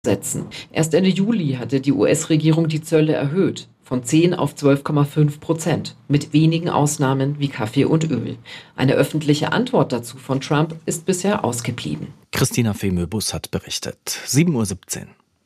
setzen. Erst Ende Juli hatte die US-Regierung die Zölle erhöht, von 10 auf 12,5%, mit wenigen Ausnahmen wie Kaffee und Öl. Eine öffentliche Antwort dazu von Trump ist bisher ausgeblieben. Christina Fehmöbus hat berichtet. 7:17 Uhr.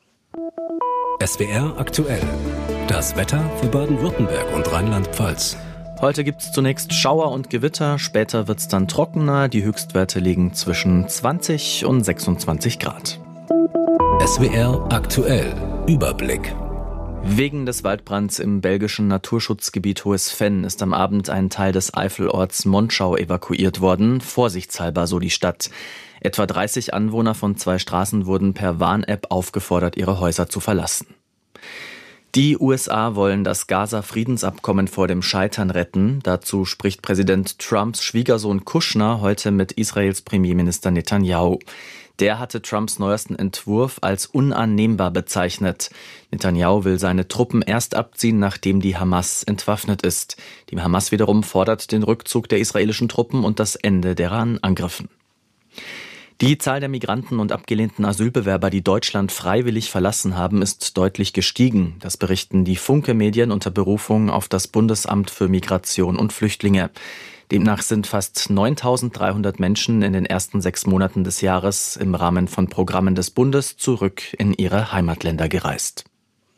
SWR aktuell. Das Wetter für Baden-Württemberg und Rheinland-Pfalz. Heute gibt es zunächst Schauer und Gewitter, später wird es dann trockener. Die Höchstwerte liegen zwischen 20 und 26 Grad. SWR aktuell. Überblick. Wegen des Waldbrands im belgischen Naturschutzgebiet Hohes Venn ist am Abend ein Teil des Eifelorts Monschau evakuiert worden, vorsichtshalber, so die Stadt. Etwa 30 Anwohner von 2 Straßen wurden per Warn-App aufgefordert, ihre Häuser zu verlassen. Die USA wollen das Gaza-Friedensabkommen vor dem Scheitern retten. Dazu spricht Präsident Trumps Schwiegersohn Kushner heute mit Israels Premierminister Netanyahu. Der hatte Trumps neuesten Entwurf als unannehmbar bezeichnet. Netanyahu will seine Truppen erst abziehen, nachdem die Hamas entwaffnet ist. Die Hamas wiederum fordert den Rückzug der israelischen Truppen und das Ende deren Angriffen. Die Zahl der Migranten und abgelehnten Asylbewerber, die Deutschland freiwillig verlassen haben, ist deutlich gestiegen. Das berichten die Funke-Medien unter Berufung auf das Bundesamt für Migration und Flüchtlinge. Demnach sind fast 9.300 Menschen in den ersten 6 Monaten des Jahres im Rahmen von Programmen des Bundes zurück in ihre Heimatländer gereist.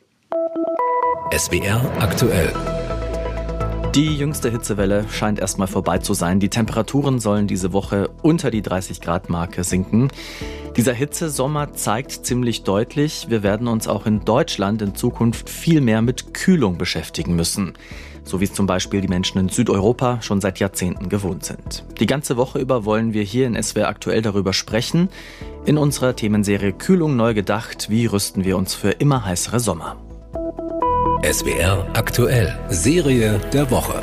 SWR aktuell. Die jüngste Hitzewelle scheint erstmal vorbei zu sein. Die Temperaturen sollen diese Woche unter die 30-Grad-Marke sinken. Dieser Hitzesommer zeigt ziemlich deutlich, wir werden uns auch in Deutschland in Zukunft viel mehr mit Kühlung beschäftigen müssen. So wie es zum Beispiel die Menschen in Südeuropa schon seit Jahrzehnten gewohnt sind. Die ganze Woche über wollen wir hier in SWR aktuell darüber sprechen. In unserer Themenserie Kühlung neu gedacht, wie rüsten wir uns für immer heißere Sommer. SWR aktuell. Serie der Woche.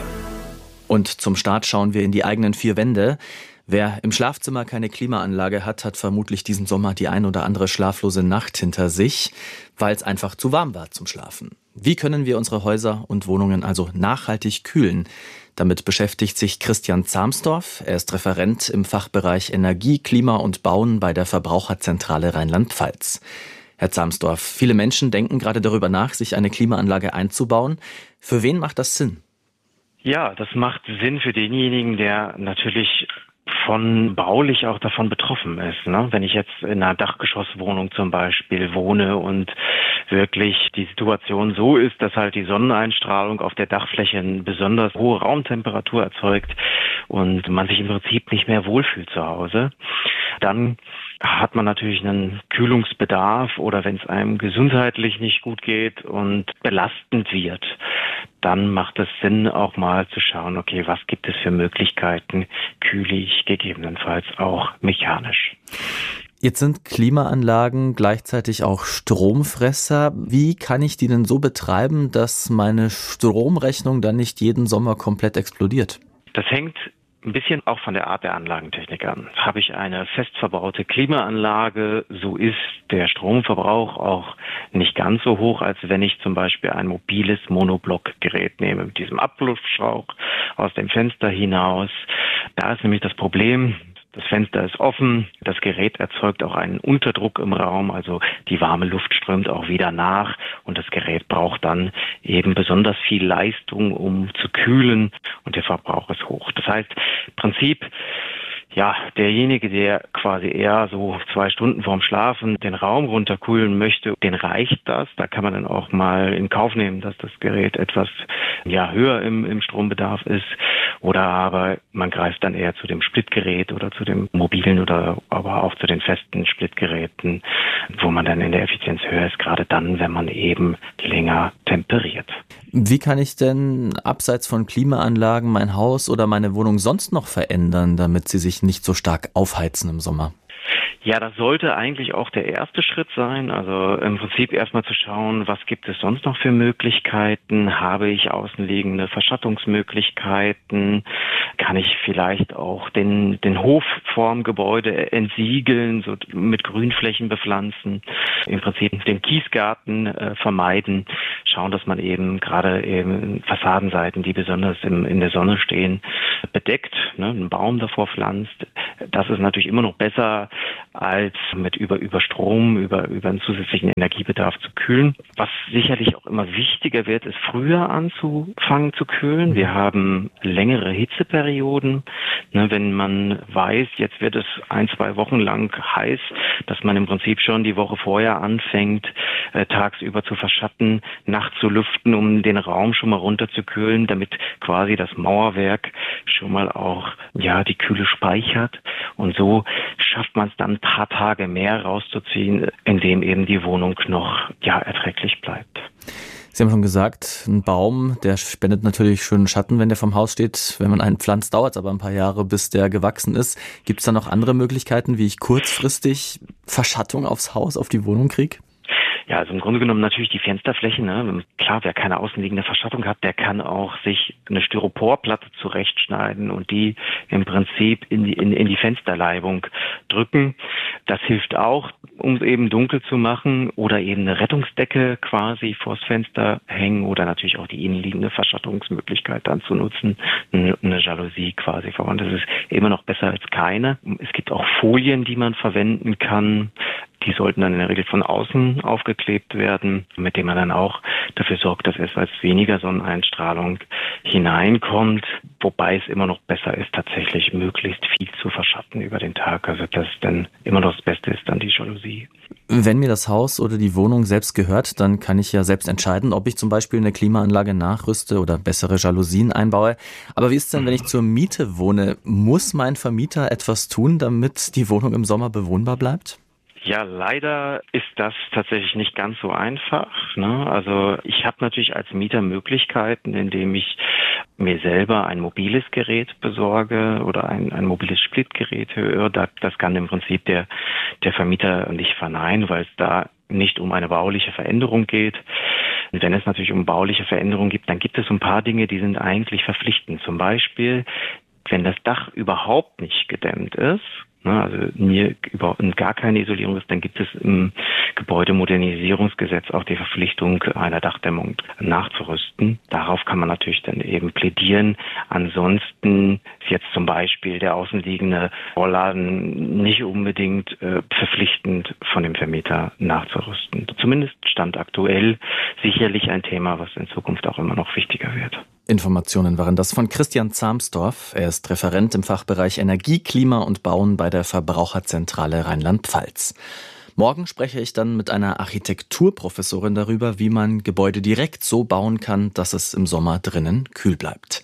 Und zum Start schauen wir in die eigenen 4 Wände. Wer im Schlafzimmer keine Klimaanlage hat, hat vermutlich diesen Sommer die ein oder andere schlaflose Nacht hinter sich, weil es einfach zu warm war zum Schlafen. Wie können wir unsere Häuser und Wohnungen also nachhaltig kühlen? Damit beschäftigt sich Christian Zahmsdorf. Er ist Referent im Fachbereich Energie, Klima und Bauen bei der Verbraucherzentrale Rheinland-Pfalz. Herr Zahmsdorf, viele Menschen denken gerade darüber nach, sich eine Klimaanlage einzubauen. Für wen macht das Sinn? Ja, das macht Sinn für denjenigen, der natürlich von baulich auch davon betroffen ist. Ne? Wenn ich jetzt in einer Dachgeschosswohnung zum Beispiel wohne und wirklich die Situation so ist, dass halt die Sonneneinstrahlung auf der Dachfläche eine besonders hohe Raumtemperatur erzeugt und man sich im Prinzip nicht mehr wohlfühlt zu Hause, dann hat man natürlich einen Kühlungsbedarf oder wenn es einem gesundheitlich nicht gut geht und belastend wird, dann macht es Sinn, auch mal zu schauen, okay, was gibt es für Möglichkeiten, kühle ich gegebenenfalls auch mechanisch. Jetzt sind Klimaanlagen gleichzeitig auch Stromfresser. Wie kann ich die denn so betreiben, dass meine Stromrechnung dann nicht jeden Sommer komplett explodiert? Das hängt ein bisschen auch von der Art der Anlagentechnik an. Habe ich eine fest verbaute Klimaanlage, so ist der Stromverbrauch auch nicht ganz so hoch, als wenn ich zum Beispiel ein mobiles Monoblockgerät nehme mit diesem Abluftschrauch aus dem Fenster hinaus. Da ist nämlich das Problem, das Fenster ist offen, das Gerät erzeugt auch einen Unterdruck im Raum, also die warme Luft strömt auch wieder nach und das Gerät braucht dann eben besonders viel Leistung, um zu kühlen und der Verbrauch ist hoch. Das heißt, im Prinzip, ja, derjenige, der quasi eher so 2 Stunden vorm Schlafen den Raum runterkühlen möchte, den reicht das. Da kann man dann auch mal in Kauf nehmen, dass das Gerät etwas höher im Strombedarf ist. Oder aber man greift dann eher zu dem Splitgerät oder zu dem mobilen oder aber auch zu den festen Splitgeräten, wo man dann in der Effizienz höher ist, gerade dann, wenn man eben länger temperiert. Wie kann ich denn abseits von Klimaanlagen mein Haus oder meine Wohnung sonst noch verändern, damit sie sich nicht so stark aufheizen im Sommer? Ja, das sollte eigentlich auch der erste Schritt sein. Also im Prinzip erstmal zu schauen, was gibt es sonst noch für Möglichkeiten? Habe ich außenliegende Verschattungsmöglichkeiten? Kann ich vielleicht auch den Hof vorm Gebäude entsiegeln, so mit Grünflächen bepflanzen? Im Prinzip den Kiesgarten vermeiden. schauen, dass man eben gerade eben Fassadenseiten, die besonders in der Sonne stehen, bedeckt, ne, einen Baum davor pflanzt. Das ist natürlich immer noch besser, als mit über Strom, über einen zusätzlichen Energiebedarf zu kühlen. Was sicherlich auch immer wichtiger wird, ist früher anzufangen zu kühlen. Wir haben längere Hitzeperioden. Ne, wenn man weiß, jetzt wird es 1-2 Wochen lang heiß, dass man im Prinzip schon die Woche vorher anfängt, tagsüber zu verschatten, nachts zu lüften, um den Raum schon mal runterzukühlen, damit quasi das Mauerwerk schon mal auch die Kühle speichert. Und so schafft man es dann ein paar Tage mehr rauszuziehen, indem eben die Wohnung noch erträglich bleibt. Sie haben schon gesagt, ein Baum, der spendet natürlich schönen Schatten, wenn der vom Haus steht. Wenn man einen pflanzt, dauert es aber ein paar Jahre, bis der gewachsen ist. Gibt es da noch andere Möglichkeiten, wie ich kurzfristig Verschattung aufs Haus, auf die Wohnung kriege? Ja, also im Grunde genommen natürlich die Fensterflächen. Ne? Klar, wer keine außenliegende Verschattung hat, der kann auch sich eine Styroporplatte zurechtschneiden und die im Prinzip in die Fensterleibung drücken. Das hilft auch, um es eben dunkel zu machen, oder eben eine Rettungsdecke quasi vors Fenster hängen oder natürlich auch die innenliegende Verschattungsmöglichkeit dann zu nutzen, eine Jalousie quasi voran. Das ist immer noch besser als keine. Es gibt auch Folien, die man verwenden kann. Die sollten dann in der Regel von außen aufgeklebt werden, mit dem man dann auch dafür sorgt, dass etwas weniger Sonneneinstrahlung hineinkommt. Wobei es immer noch besser ist, tatsächlich möglichst viel zu verschatten über den Tag. Also das dann immer noch das Beste ist dann die Jalousie. Wenn mir das Haus oder die Wohnung selbst gehört, dann kann ich ja selbst entscheiden, ob ich zum Beispiel eine Klimaanlage nachrüste oder bessere Jalousien einbaue. Aber wie ist es denn, wenn ich zur Miete wohne? Muss mein Vermieter etwas tun, damit die Wohnung im Sommer bewohnbar bleibt? Ja, leider ist das tatsächlich nicht ganz so einfach. Ne? Also ich habe natürlich als Mieter Möglichkeiten, indem ich mir selber ein mobiles Gerät besorge oder ein mobiles Splitgerät höre. Das kann im Prinzip der Vermieter nicht verneinen, weil es da nicht um eine bauliche Veränderung geht. Und wenn es natürlich um bauliche Veränderungen gibt, dann gibt es ein paar Dinge, die sind eigentlich verpflichtend. Zum Beispiel, wenn das Dach überhaupt nicht gedämmt ist, also gar keine Isolierung ist, dann gibt es im Gebäudemodernisierungsgesetz auch die Verpflichtung, einer Dachdämmung nachzurüsten. Darauf kann man natürlich dann eben plädieren. Ansonsten ist jetzt zum Beispiel der außenliegende Rollladen nicht unbedingt verpflichtend von dem Vermieter nachzurüsten. Zumindest Stand aktuell sicherlich ein Thema, was in Zukunft auch immer noch wichtiger wird. Informationen waren das von Christian Zahmsdorf. Er ist Referent im Fachbereich Energie, Klima und Bauen bei der Verbraucherzentrale Rheinland-Pfalz. Morgen spreche ich dann mit einer Architekturprofessorin darüber, wie man Gebäude direkt so bauen kann, dass es im Sommer drinnen kühl bleibt.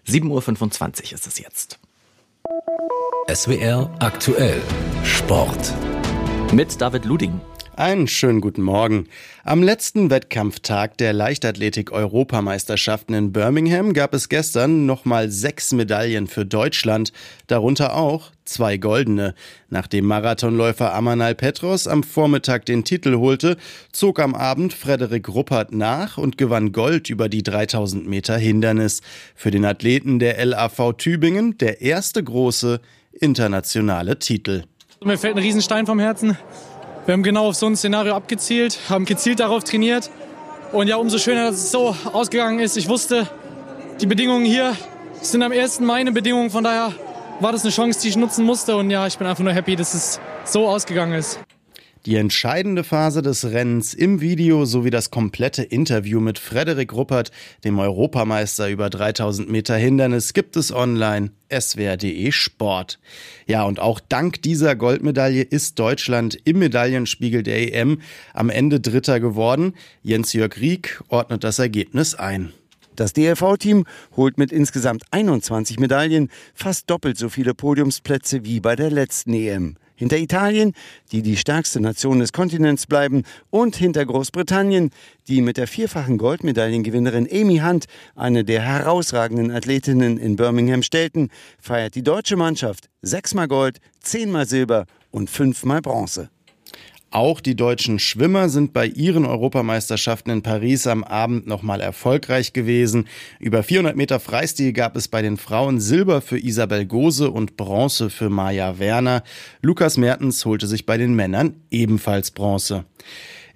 7.25 Uhr ist es jetzt. SWR aktuell Sport. Mit David Luding. Einen schönen guten Morgen. Am letzten Wettkampftag der Leichtathletik-Europameisterschaften in Birmingham gab es gestern nochmal 6 Medaillen für Deutschland, darunter auch 2 goldene. Nachdem Marathonläufer Amanal Petros am Vormittag den Titel holte, zog am Abend Frederik Ruppert nach und gewann Gold über die 3000 Meter Hindernis. Für den Athleten der LAV Tübingen der erste große internationale Titel. Mir fällt ein Riesenstein vom Herzen. Wir haben genau auf so ein Szenario abgezielt, haben gezielt darauf trainiert. Und ja, umso schöner, dass es so ausgegangen ist. Ich wusste, die Bedingungen hier sind am ersten meine Bedingungen. Von daher war das eine Chance, die ich nutzen musste. Und ja, ich bin einfach nur happy, dass es so ausgegangen ist. Die entscheidende Phase des Rennens im Video sowie das komplette Interview mit Frederik Ruppert, dem Europameister über 3000 Meter Hindernis, gibt es online swr.de Sport. Ja, und auch dank dieser Goldmedaille ist Deutschland im Medaillenspiegel der EM am Ende Dritter geworden. Jens-Jörg Rieck ordnet das Ergebnis ein. Das DLV-Team holt mit insgesamt 21 Medaillen fast doppelt so viele Podiumsplätze wie bei der letzten EM. Hinter Italien, die die stärkste Nation des Kontinents bleiben, und hinter Großbritannien, die mit der 4-fachen Goldmedaillengewinnerin Amy Hunt eine der herausragenden Athletinnen in Birmingham stellten, feiert die deutsche Mannschaft 6-mal Gold, 10-mal Silber und 5-mal Bronze. Auch die deutschen Schwimmer sind bei ihren Europameisterschaften in Paris am Abend nochmal erfolgreich gewesen. Über 400 Meter Freistil gab es bei den Frauen Silber für Isabel Gose und Bronze für Maja Werner. Lukas Mertens holte sich bei den Männern ebenfalls Bronze.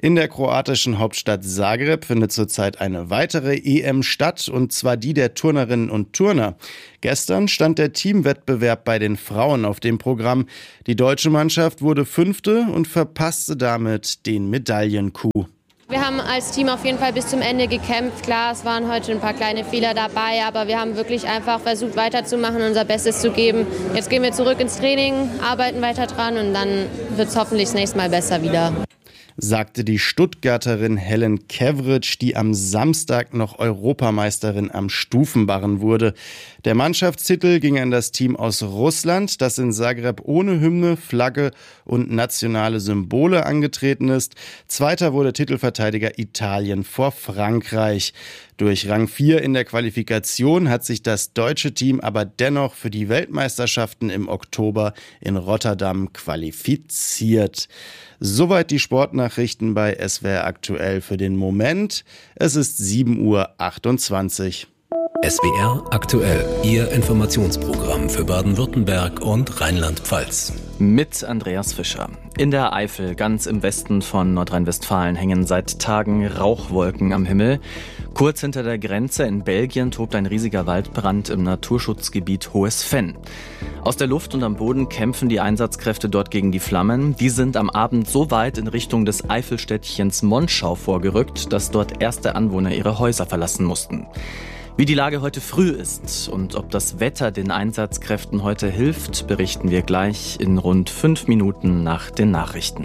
In der kroatischen Hauptstadt Zagreb findet zurzeit eine weitere EM statt, und zwar die der Turnerinnen und Turner. Gestern stand der Teamwettbewerb bei den Frauen auf dem Programm. Die deutsche Mannschaft wurde 5. und verpasste damit den Medaillencoup. Wir haben als Team auf jeden Fall bis zum Ende gekämpft. Klar, es waren heute ein paar kleine Fehler dabei, aber wir haben wirklich einfach versucht weiterzumachen, unser Bestes zu geben. Jetzt gehen wir zurück ins Training, arbeiten weiter dran und dann wird es hoffentlich das nächste Mal besser wieder. Sagte die Stuttgarterin Helen Kevric, die am Samstag noch Europameisterin am Stufenbarren wurde. Der Mannschaftstitel ging an das Team aus Russland, das in Zagreb ohne Hymne, Flagge und nationale Symbole angetreten ist. Zweiter wurde Titelverteidiger Italien vor Frankreich. Durch Rang 4 in der Qualifikation hat sich das deutsche Team aber dennoch für die Weltmeisterschaften im Oktober in Rotterdam qualifiziert. Soweit die Sportnachrichten bei SWR aktuell für den Moment. Es ist 7:28 Uhr. SWR aktuell, Ihr Informationsprogramm für Baden-Württemberg und Rheinland-Pfalz. Mit Andreas Fischer. In der Eifel, ganz im Westen von Nordrhein-Westfalen, hängen seit Tagen Rauchwolken am Himmel. Kurz hinter der Grenze in Belgien tobt ein riesiger Waldbrand im Naturschutzgebiet Hohes Venn. Aus der Luft und am Boden kämpfen die Einsatzkräfte dort gegen die Flammen. Die sind am Abend so weit in Richtung des Eifelstädtchens Monschau vorgerückt, dass dort erste Anwohner ihre Häuser verlassen mussten. Wie die Lage heute früh ist und ob das Wetter den Einsatzkräften heute hilft, berichten wir gleich in rund 5 Minuten nach den Nachrichten.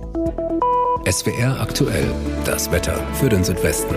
SWR aktuell, das Wetter für den Südwesten.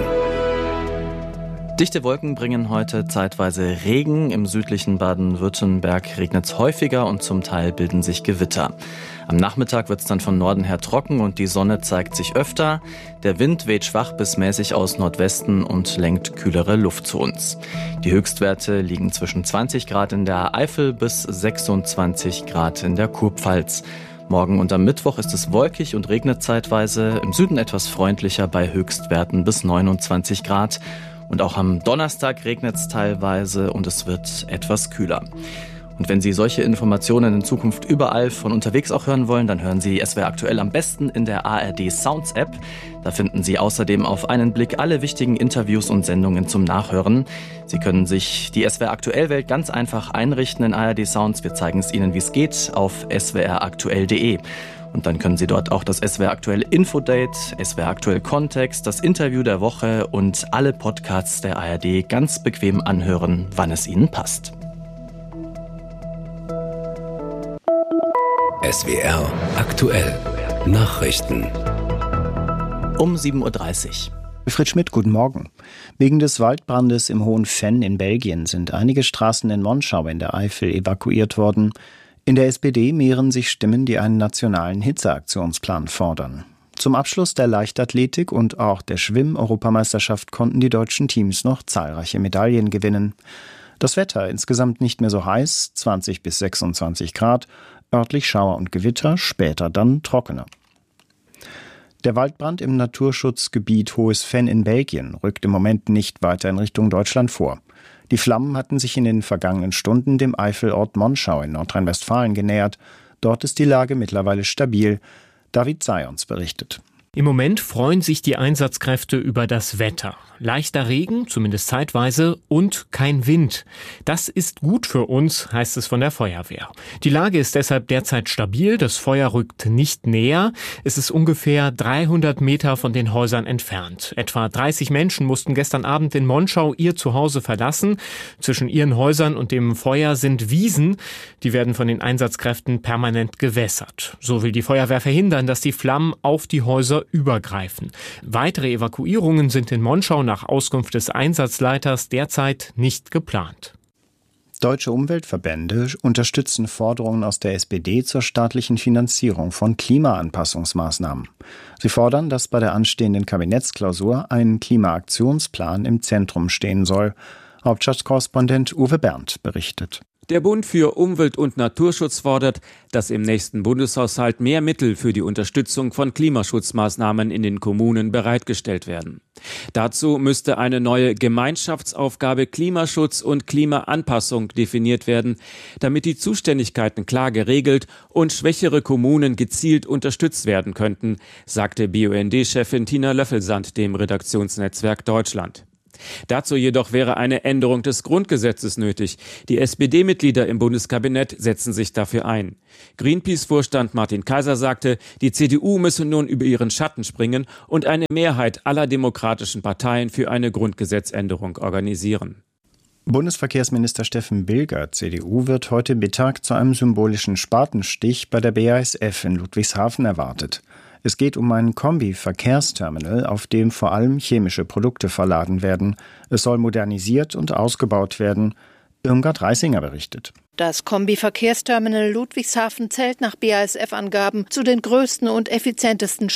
Dichte Wolken bringen heute zeitweise Regen. Im südlichen Baden-Württemberg regnet es häufiger und zum Teil bilden sich Gewitter. Am Nachmittag wird es dann von Norden her trocken und die Sonne zeigt sich öfter. Der Wind weht schwach bis mäßig aus Nordwesten und lenkt kühlere Luft zu uns. Die Höchstwerte liegen zwischen 20 Grad in der Eifel bis 26 Grad in der Kurpfalz. Morgen und am Mittwoch ist es wolkig und regnet zeitweise. Im Süden etwas freundlicher bei Höchstwerten bis 29 Grad. Und auch am Donnerstag regnet es teilweise und es wird etwas kühler. Und wenn Sie solche Informationen in Zukunft überall von unterwegs auch hören wollen, dann hören Sie SWR aktuell am besten in der ARD Sounds App. Da finden Sie außerdem auf einen Blick alle wichtigen Interviews und Sendungen zum Nachhören. Sie können sich die SWR aktuell Welt ganz einfach einrichten in ARD Sounds. Wir zeigen es Ihnen, wie es geht, auf swraktuell.de. Und dann können Sie dort auch das SWR aktuell Infodate, SWR aktuell Kontext, das Interview der Woche und alle Podcasts der ARD ganz bequem anhören, wann es Ihnen passt. SWR aktuell, Nachrichten. Um 7:30 Uhr. Wilfried Schmidt, guten Morgen. Wegen des Waldbrandes im Hohen Venn in Belgien sind einige Straßen in Monschau in der Eifel evakuiert worden. In der SPD mehren sich Stimmen, die einen nationalen Hitzeaktionsplan fordern. Zum Abschluss der Leichtathletik und auch der Schwimm-Europameisterschaft konnten die deutschen Teams noch zahlreiche Medaillen gewinnen. Das Wetter insgesamt nicht mehr so heiß, 20 bis 26 Grad, örtlich Schauer und Gewitter, später dann trockener. Der Waldbrand im Naturschutzgebiet Hohes Venn in Belgien rückt im Moment nicht weiter in Richtung Deutschland vor. Die Flammen hatten sich in den vergangenen Stunden dem Eifelort Monschau in Nordrhein-Westfalen genähert. Dort ist die Lage mittlerweile stabil. David Sayons berichtet. Im Moment freuen sich die Einsatzkräfte über das Wetter. Leichter Regen, zumindest zeitweise, und kein Wind. Das ist gut für uns, heißt es von der Feuerwehr. Die Lage ist deshalb derzeit stabil, das Feuer rückt nicht näher. Es ist ungefähr 300 Meter von den Häusern entfernt. Etwa 30 Menschen mussten gestern Abend in Monschau ihr Zuhause verlassen. Zwischen ihren Häusern und dem Feuer sind Wiesen. Die werden von den Einsatzkräften permanent gewässert. So will die Feuerwehr verhindern, dass die Flammen auf die Häuser übergreifen. Weitere Evakuierungen sind in Monschau nach Auskunft des Einsatzleiters derzeit nicht geplant. Deutsche Umweltverbände unterstützen Forderungen aus der SPD zur staatlichen Finanzierung von Klimaanpassungsmaßnahmen. Sie fordern, dass bei der anstehenden Kabinettsklausur ein Klimaaktionsplan im Zentrum stehen soll. Hauptstadtkorrespondent Uwe Berndt berichtet. Der Bund für Umwelt- und Naturschutz fordert, dass im nächsten Bundeshaushalt mehr Mittel für die Unterstützung von Klimaschutzmaßnahmen in den Kommunen bereitgestellt werden. Dazu müsste eine neue Gemeinschaftsaufgabe Klimaschutz und Klimaanpassung definiert werden, damit die Zuständigkeiten klar geregelt und schwächere Kommunen gezielt unterstützt werden könnten, sagte BUND-Chefin Tina Löffelsand dem Redaktionsnetzwerk Deutschland. Dazu jedoch wäre eine Änderung des Grundgesetzes nötig. Die SPD-Mitglieder im Bundeskabinett setzen sich dafür ein. Greenpeace-Vorstand Martin Kaiser sagte, die CDU müsse nun über ihren Schatten springen und eine Mehrheit aller demokratischen Parteien für eine Grundgesetzänderung organisieren. Bundesverkehrsminister Steffen Bilger, CDU, wird heute Mittag zu einem symbolischen Spatenstich bei der BASF in Ludwigshafen erwartet. Es geht um ein Kombi-Verkehrsterminal, auf dem vor allem chemische Produkte verladen werden. Es soll modernisiert und ausgebaut werden. Irmgard Reisinger berichtet. Das Kombi-Verkehrsterminal Ludwigshafen zählt nach BASF-Angaben zu den größten und effizientesten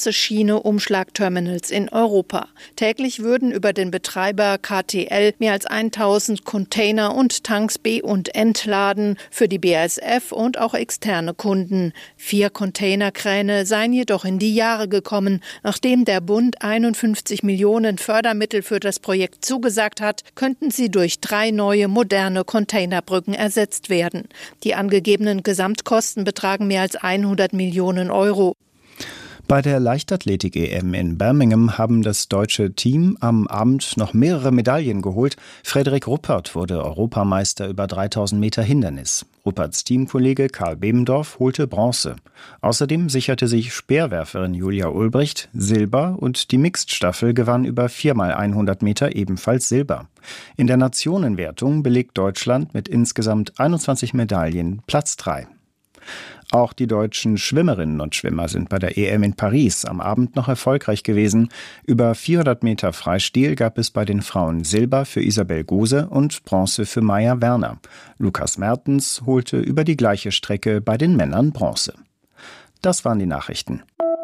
Straße-Schiene-Umschlagterminals in Europa. Täglich würden über den Betreiber KTL mehr als 1000 Container und Tanks be- und entladen für die BASF und auch externe Kunden. 4 Containerkräne seien jedoch in die Jahre gekommen. Nachdem der Bund 51 Millionen Fördermittel für das Projekt zugesagt hat, könnten sie durch 3 neue moderne Containerbrücken ersetzt werden. Die angegebenen Gesamtkosten betragen mehr als 100 Millionen Euro. Bei der Leichtathletik-EM in Birmingham haben das deutsche Team am Abend noch mehrere Medaillen geholt. Frederik Ruppert wurde Europameister über 3000 Meter Hindernis. Rupperts Teamkollege Karl Bebendorf holte Bronze. Außerdem sicherte sich Speerwerferin Julia Ulbricht Silber und die Mixed-Staffel gewann über 4x100 Meter ebenfalls Silber. In der Nationenwertung belegt Deutschland mit insgesamt 21 Medaillen Platz 3. Auch die deutschen Schwimmerinnen und Schwimmer sind bei der EM in Paris am Abend noch erfolgreich gewesen. Über 400 Meter Freistil gab es bei den Frauen Silber für Isabel Gose und Bronze für Maja Werner. Lukas Mertens holte über die gleiche Strecke bei den Männern Bronze. Das waren die Nachrichten.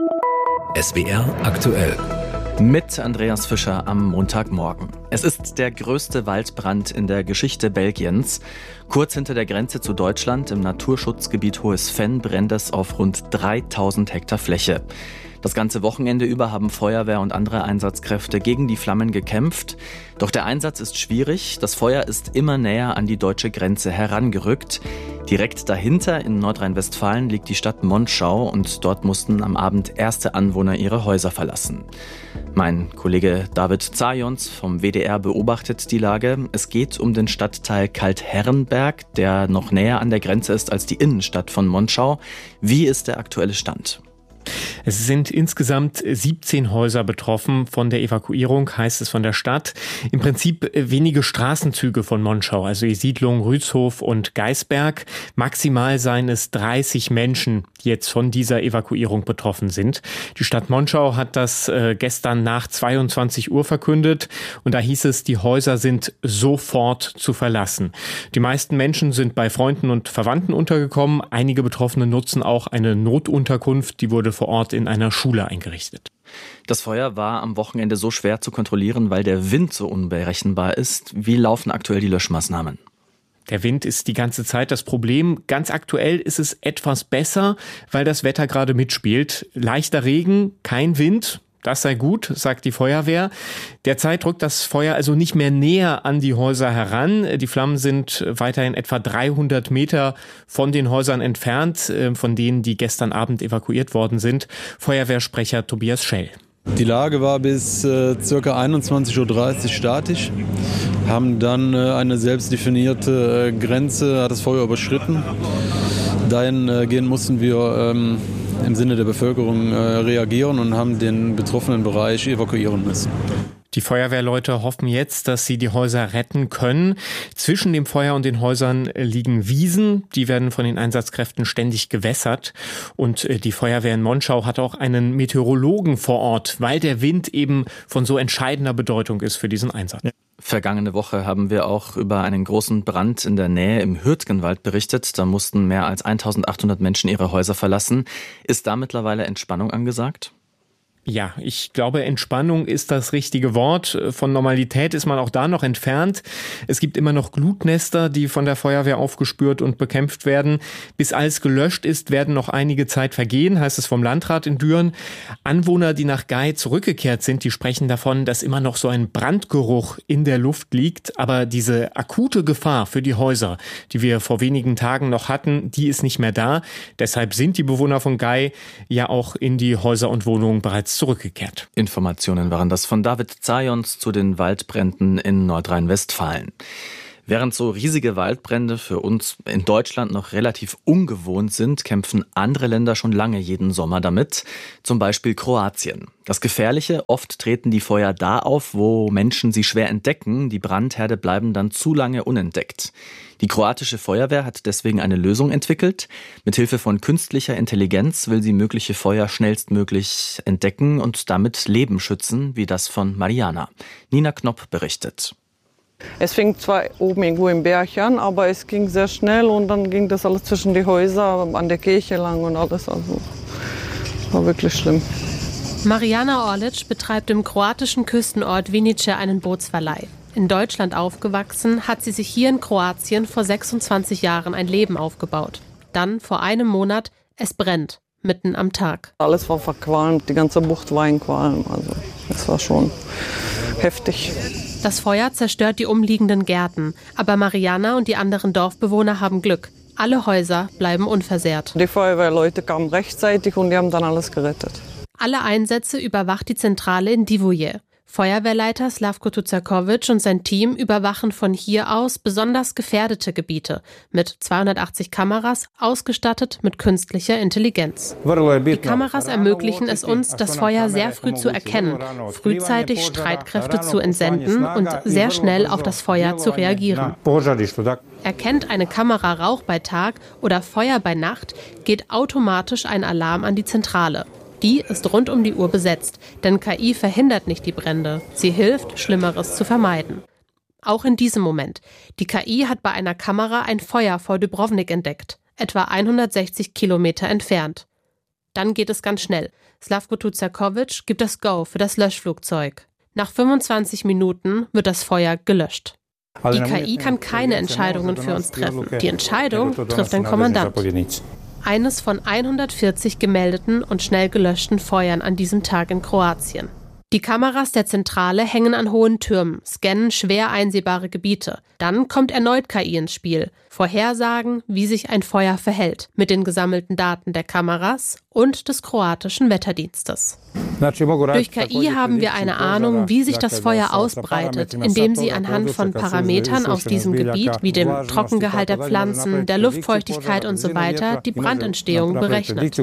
SWR aktuell. Mit Andreas Fischer am Montagmorgen. Es ist der größte Waldbrand in der Geschichte Belgiens. Kurz hinter der Grenze zu Deutschland im Naturschutzgebiet Hohes Venn brennt es auf rund 3000 Hektar Fläche. Das ganze Wochenende über haben Feuerwehr und andere Einsatzkräfte gegen die Flammen gekämpft. Doch der Einsatz ist schwierig. Das Feuer ist immer näher an die deutsche Grenze herangerückt. Direkt dahinter in Nordrhein-Westfalen liegt die Stadt Monschau und dort mussten am Abend erste Anwohner ihre Häuser verlassen. Mein Kollege David Zajons vom WDR beobachtet die Lage. Es geht um den Stadtteil Kaltherrenberg, der noch näher an der Grenze ist als die Innenstadt von Monschau. Wie ist der aktuelle Stand? Es sind insgesamt 17 Häuser betroffen von der Evakuierung, heißt es von der Stadt. Im Prinzip wenige Straßenzüge von Monschau, also die Siedlungen Rützhof und Geisberg. Maximal seien es 30 Menschen, die jetzt von dieser Evakuierung betroffen sind. Die Stadt Monschau hat das gestern nach 22 Uhr verkündet und da hieß es, die Häuser sind sofort zu verlassen. Die meisten Menschen sind bei Freunden und Verwandten untergekommen. Einige Betroffene nutzen auch eine Notunterkunft, die wurde vor Ort in einer Schule eingerichtet. Das Feuer war am Wochenende so schwer zu kontrollieren, weil der Wind so unberechenbar ist. Wie laufen aktuell die Löschmaßnahmen? Der Wind ist die ganze Zeit das Problem. Ganz aktuell ist es etwas besser, weil das Wetter gerade mitspielt. Leichter Regen, kein Wind. Das sei gut, sagt die Feuerwehr. Derzeit rückt das Feuer also nicht mehr näher an die Häuser heran. Die Flammen sind weiterhin etwa 300 Meter von den Häusern entfernt, von denen, die gestern Abend evakuiert worden sind. Feuerwehrsprecher Tobias Schell. Die Lage war bis ca. 21.30 Uhr statisch, haben dann eine selbst definierte Grenze, hat das Feuer überschritten. Dahingehend mussten wir im Sinne der Bevölkerung reagieren und haben den betroffenen Bereich evakuieren müssen. Die Feuerwehrleute hoffen jetzt, dass sie die Häuser retten können. Zwischen dem Feuer und den Häusern liegen Wiesen. Die werden von den Einsatzkräften ständig gewässert. Und die Feuerwehr in Monschau hat auch einen Meteorologen vor Ort, weil der Wind eben von so entscheidender Bedeutung ist für diesen Einsatz. Vergangene Woche haben wir auch über einen großen Brand in der Nähe im Hürtgenwald berichtet. Da mussten mehr als 1800 Menschen ihre Häuser verlassen. Ist da mittlerweile Entspannung angesagt? Ja, ich glaube, Entspannung ist das richtige Wort. Von Normalität ist man auch da noch entfernt. Es gibt immer noch Glutnester, die von der Feuerwehr aufgespürt und bekämpft werden. Bis alles gelöscht ist, werden noch einige Zeit vergehen, heißt es vom Landrat in Düren. Anwohner, die nach Gei zurückgekehrt sind, die sprechen davon, dass immer noch so ein Brandgeruch in der Luft liegt. Aber diese akute Gefahr für die Häuser, die wir vor wenigen Tagen noch hatten, die ist nicht mehr da. Deshalb sind die Bewohner von Gei ja auch in die Häuser und Wohnungen bereits zurückgekehrt. Informationen waren das von David Zajons zu den Waldbränden in Nordrhein-Westfalen. Während so riesige Waldbrände für uns in Deutschland noch relativ ungewohnt sind, kämpfen andere Länder schon lange jeden Sommer damit. Zum Beispiel Kroatien. Das Gefährliche, oft treten die Feuer da auf, wo Menschen sie schwer entdecken. Die Brandherde bleiben dann zu lange unentdeckt. Die kroatische Feuerwehr hat deswegen eine Lösung entwickelt. Mithilfe von künstlicher Intelligenz will sie mögliche Feuer schnellstmöglich entdecken und damit Leben schützen, wie das von Mariana. Nina Knopp berichtet. Es fing zwar oben irgendwo im Berg an, aber es ging sehr schnell und dann ging das alles zwischen die Häuser, an der Kirche lang und alles. Also war wirklich schlimm. Mariana Orlic betreibt im kroatischen Küstenort Vinice einen Bootsverleih. In Deutschland aufgewachsen, hat sie sich hier in Kroatien vor 26 Jahren ein Leben aufgebaut. Dann, vor einem Monat, es brennt, mitten am Tag. Alles war verqualmt, die ganze Bucht war in Qualm. Also es war schon heftig. Das Feuer zerstört die umliegenden Gärten. Aber Mariana und die anderen Dorfbewohner haben Glück. Alle Häuser bleiben unversehrt. Die Feuerwehrleute kamen rechtzeitig und die haben dann alles gerettet. Alle Einsätze überwacht die Zentrale in Divoje. Feuerwehrleiter Slavko Tucakovic und sein Team überwachen von hier aus besonders gefährdete Gebiete mit 280 Kameras, ausgestattet mit künstlicher Intelligenz. Die Kameras ermöglichen es uns, das Feuer sehr früh zu erkennen, frühzeitig Streitkräfte zu entsenden und sehr schnell auf das Feuer zu reagieren. Erkennt eine Kamera Rauch bei Tag oder Feuer bei Nacht, geht automatisch ein Alarm an die Zentrale. Die ist rund um die Uhr besetzt, denn KI verhindert nicht die Brände. Sie hilft, Schlimmeres zu vermeiden. Auch in diesem Moment. Die KI hat bei einer Kamera ein Feuer vor Dubrovnik entdeckt, etwa 160 Kilometer entfernt. Dann geht es ganz schnell. Slavko Tucakovic gibt das Go für das Löschflugzeug. Nach 25 Minuten wird das Feuer gelöscht. Die KI kann keine Entscheidungen für uns treffen. Die Entscheidung trifft ein Kommandant. Eines von 140 gemeldeten und schnell gelöschten Feuern an diesem Tag in Kroatien. Die Kameras der Zentrale hängen an hohen Türmen, scannen schwer einsehbare Gebiete. Dann kommt erneut KI ins Spiel. Vorhersagen, wie sich ein Feuer verhält, mit den gesammelten Daten der Kameras und des kroatischen Wetterdienstes. Durch KI haben wir eine Ahnung, wie sich das Feuer ausbreitet, indem sie anhand von Parametern aus diesem Gebiet, wie dem Trockengehalt der Pflanzen, der Luftfeuchtigkeit usw., die Brandentstehung berechnet.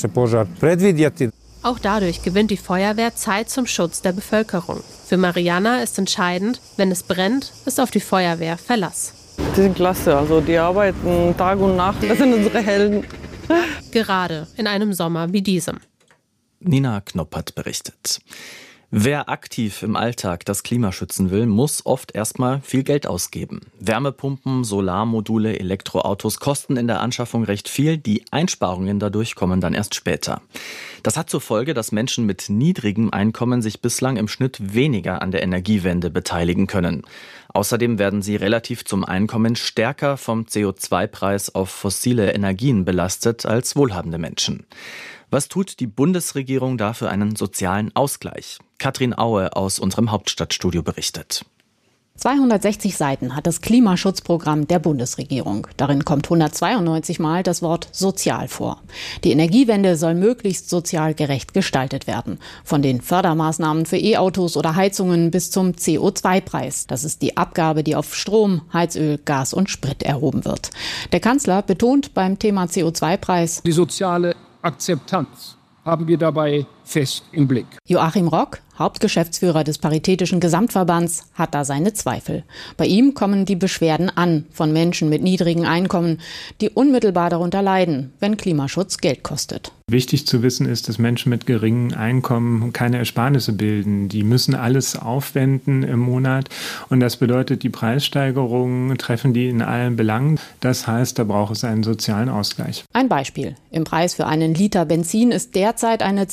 Auch dadurch gewinnt die Feuerwehr Zeit zum Schutz der Bevölkerung. Für Mariana ist entscheidend, wenn es brennt, ist auf die Feuerwehr Verlass. Die sind klasse, also die arbeiten Tag und Nacht, das sind unsere Helden. Gerade in einem Sommer wie diesem. Nina Knopp hat berichtet. Wer aktiv im Alltag das Klima schützen will, muss oft erstmal viel Geld ausgeben. Wärmepumpen, Solarmodule, Elektroautos kosten in der Anschaffung recht viel. Die Einsparungen dadurch kommen dann erst später. Das hat zur Folge, dass Menschen mit niedrigem Einkommen sich bislang im Schnitt weniger an der Energiewende beteiligen können. Außerdem werden sie relativ zum Einkommen stärker vom CO2-Preis auf fossile Energien belastet als wohlhabende Menschen. Was tut die Bundesregierung da für einen sozialen Ausgleich? Katrin Aue aus unserem Hauptstadtstudio berichtet. 260 Seiten hat das Klimaschutzprogramm der Bundesregierung. Darin kommt 192 Mal das Wort sozial vor. Die Energiewende soll möglichst sozial gerecht gestaltet werden. Von den Fördermaßnahmen für E-Autos oder Heizungen bis zum CO2-Preis. Das ist die Abgabe, die auf Strom, Heizöl, Gas und Sprit erhoben wird. Der Kanzler betont beim Thema CO2-Preis: Die soziale Akzeptanz haben wir dabei fest im Blick. Joachim Rock, Hauptgeschäftsführer des Paritätischen Gesamtverbands, hat da seine Zweifel. Bei ihm kommen die Beschwerden an von Menschen mit niedrigen Einkommen, die unmittelbar darunter leiden, wenn Klimaschutz Geld kostet. Wichtig zu wissen ist, dass Menschen mit geringen Einkommen keine Ersparnisse bilden. Die müssen alles aufwenden im Monat und das bedeutet, die Preissteigerungen treffen die in allen Belangen. Das heißt, da braucht es einen sozialen Ausgleich. Ein Beispiel. Im Preis für einen Liter Benzin ist derzeit eine CO2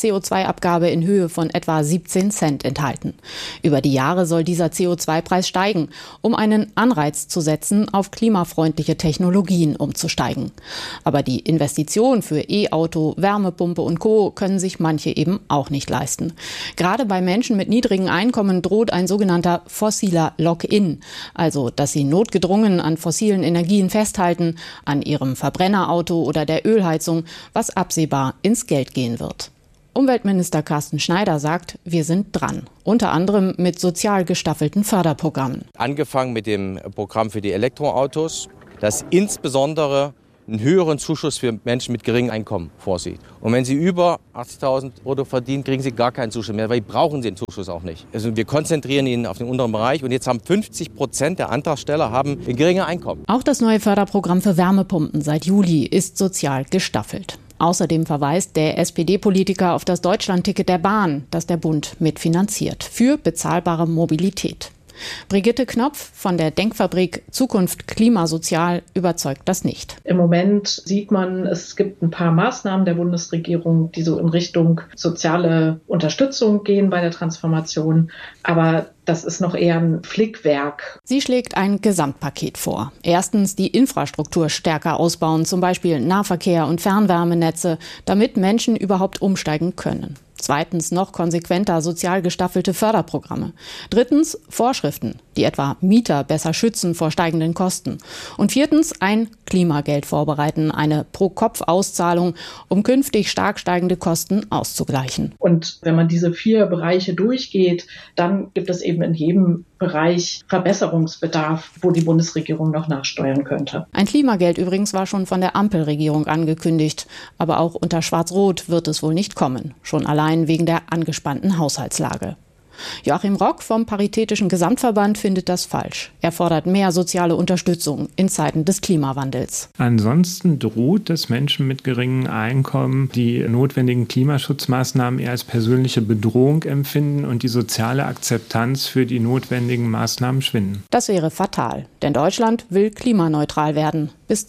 CO2-Abgabe in Höhe von etwa 17 Cent enthalten. Über die Jahre soll dieser CO2-Preis steigen, um einen Anreiz zu setzen, auf klimafreundliche Technologien umzusteigen. Aber die Investition für E-Auto, Wärmepumpe und Co. können sich manche eben auch nicht leisten. Gerade bei Menschen mit niedrigen Einkommen droht ein sogenannter fossiler Lock-in, also dass sie notgedrungen an fossilen Energien festhalten, an ihrem Verbrennerauto oder der Ölheizung, was absehbar ins Geld gehen wird. Umweltminister Carsten Schneider sagt, wir sind dran. Unter anderem mit sozial gestaffelten Förderprogrammen. Angefangen mit dem Programm für die Elektroautos, das insbesondere einen höheren Zuschuss für Menschen mit geringem Einkommen vorsieht. Und wenn sie über 80.000 Euro verdienen, kriegen sie gar keinen Zuschuss mehr, weil brauchen sie den Zuschuss auch nicht. Also wir konzentrieren ihn auf den unteren Bereich und jetzt haben 50% der Antragsteller haben ein geringes Einkommen. Auch das neue Förderprogramm für Wärmepumpen seit Juli ist sozial gestaffelt. Außerdem verweist der SPD-Politiker auf das Deutschlandticket der Bahn, das der Bund mitfinanziert, für bezahlbare Mobilität. Brigitte Knopf von der Denkfabrik Zukunft Klimasozial überzeugt das nicht. Im Moment sieht man, es gibt ein paar Maßnahmen der Bundesregierung, die so in Richtung soziale Unterstützung gehen bei der Transformation. Aber das ist noch eher ein Flickwerk. Sie schlägt ein Gesamtpaket vor. Erstens die Infrastruktur stärker ausbauen, zum Beispiel Nahverkehr und Fernwärmenetze, damit Menschen überhaupt umsteigen können. Zweitens noch konsequenter sozial gestaffelte Förderprogramme. Drittens Vorschriften, die etwa Mieter besser schützen vor steigenden Kosten. Und viertens ein Klimageld vorbereiten, eine Pro-Kopf-Auszahlung, um künftig stark steigende Kosten auszugleichen. Und wenn man diese 4 Bereiche durchgeht, dann gibt es eben in jedem Bereich Verbesserungsbedarf, wo die Bundesregierung noch nachsteuern könnte. Ein Klimageld übrigens war schon von der Ampelregierung angekündigt. Aber auch unter Schwarz-Rot wird es wohl nicht kommen. Schon allein wegen der angespannten Haushaltslage. Joachim Rock vom Paritätischen Gesamtverband findet das falsch. Er fordert mehr soziale Unterstützung in Zeiten des Klimawandels. Ansonsten droht es Menschen mit geringem Einkommen, die notwendigen Klimaschutzmaßnahmen eher als persönliche Bedrohung empfinden und die soziale Akzeptanz für die notwendigen Maßnahmen schwinden. Das wäre fatal, denn Deutschland will klimaneutral werden bis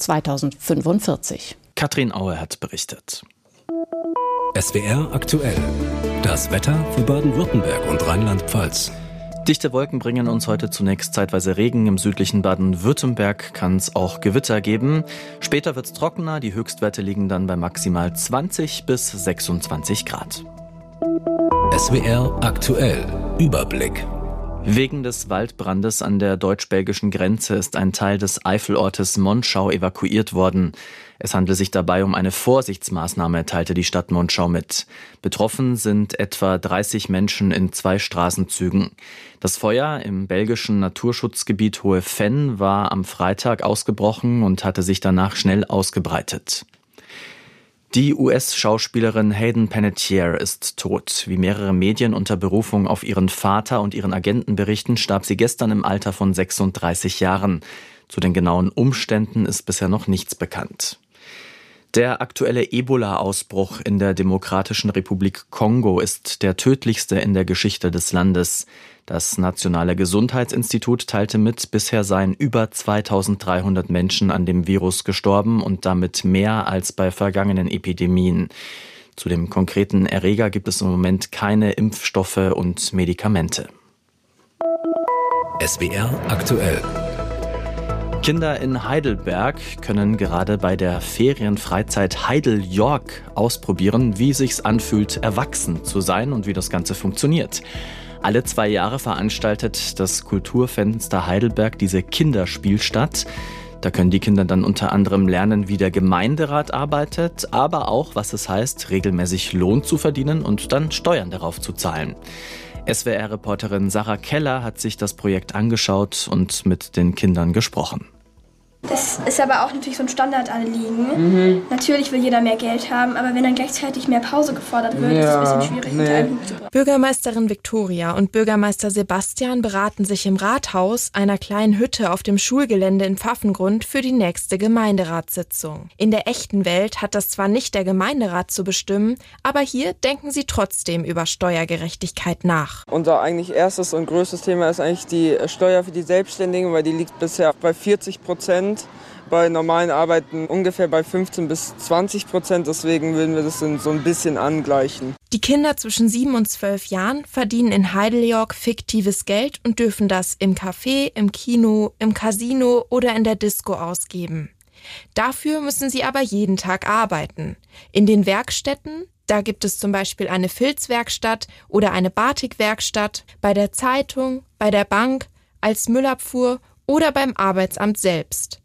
2045. Katrin Aue hat berichtet. SWR aktuell. Das Wetter für Baden-Württemberg und Rheinland-Pfalz. Dichte Wolken bringen uns heute zunächst zeitweise Regen. Im südlichen Baden-Württemberg kann es auch Gewitter geben. Später wird es trockener. Die Höchstwerte liegen dann bei maximal 20 bis 26 Grad. SWR aktuell. Überblick. Wegen des Waldbrandes an der deutsch-belgischen Grenze ist ein Teil des Eifelortes Monschau evakuiert worden. Es handelt sich dabei um eine Vorsichtsmaßnahme, teilte die Stadt Monschau mit. Betroffen sind etwa 30 Menschen in 2 Straßenzügen. Das Feuer im belgischen Naturschutzgebiet Hohe Venn war am Freitag ausgebrochen und hatte sich danach schnell ausgebreitet. Die US-Schauspielerin Hayden Panettiere ist tot. Wie mehrere Medien unter Berufung auf ihren Vater und ihren Agenten berichten, starb sie gestern im Alter von 36 Jahren. Zu den genauen Umständen ist bisher noch nichts bekannt. Der aktuelle Ebola-Ausbruch in der Demokratischen Republik Kongo ist der tödlichste in der Geschichte des Landes. Das Nationale Gesundheitsinstitut teilte mit, bisher seien über 2300 Menschen an dem Virus gestorben und damit mehr als bei vergangenen Epidemien. Zu dem konkreten Erreger gibt es im Moment keine Impfstoffe und Medikamente. SWR aktuell. Kinder in Heidelberg können gerade bei der Ferienfreizeit Heidel-York ausprobieren, wie sich's anfühlt, erwachsen zu sein und wie das Ganze funktioniert. Alle 2 Jahre veranstaltet das Kulturfenster Heidelberg diese Kinderspielstadt. Da können die Kinder dann unter anderem lernen, wie der Gemeinderat arbeitet, aber auch, was es heißt, regelmäßig Lohn zu verdienen und dann Steuern darauf zu zahlen. SWR-Reporterin Sarah Keller hat sich das Projekt angeschaut und mit den Kindern gesprochen. Das ist aber auch natürlich so ein Standardanliegen. Natürlich will jeder mehr Geld haben, aber wenn dann gleichzeitig mehr Pause gefordert wird, ist es ein bisschen schwierig mit einem Hut zu bringen. Bürgermeisterin Viktoria und Bürgermeister Sebastian beraten sich im Rathaus, einer kleinen Hütte auf dem Schulgelände in Pfaffengrund, für die nächste Gemeinderatssitzung. In der echten Welt hat das zwar nicht der Gemeinderat zu bestimmen, aber hier denken sie trotzdem über Steuergerechtigkeit nach. Unser eigentlich erstes und größtes Thema ist eigentlich die Steuer für die Selbstständigen, weil die liegt bisher bei 40%. Bei normalen Arbeiten ungefähr bei 15-20%. Deswegen würden wir das so ein bisschen angleichen. Die Kinder zwischen 7 und 12 Jahren verdienen in Heideljorg fiktives Geld und dürfen das im Café, im Kino, im Casino oder in der Disco ausgeben. Dafür müssen sie aber jeden Tag arbeiten. In den Werkstätten, da gibt es zum Beispiel eine Filzwerkstatt oder eine Batikwerkstatt, bei der Zeitung, bei der Bank, als Müllabfuhr oder beim Arbeitsamt selbst.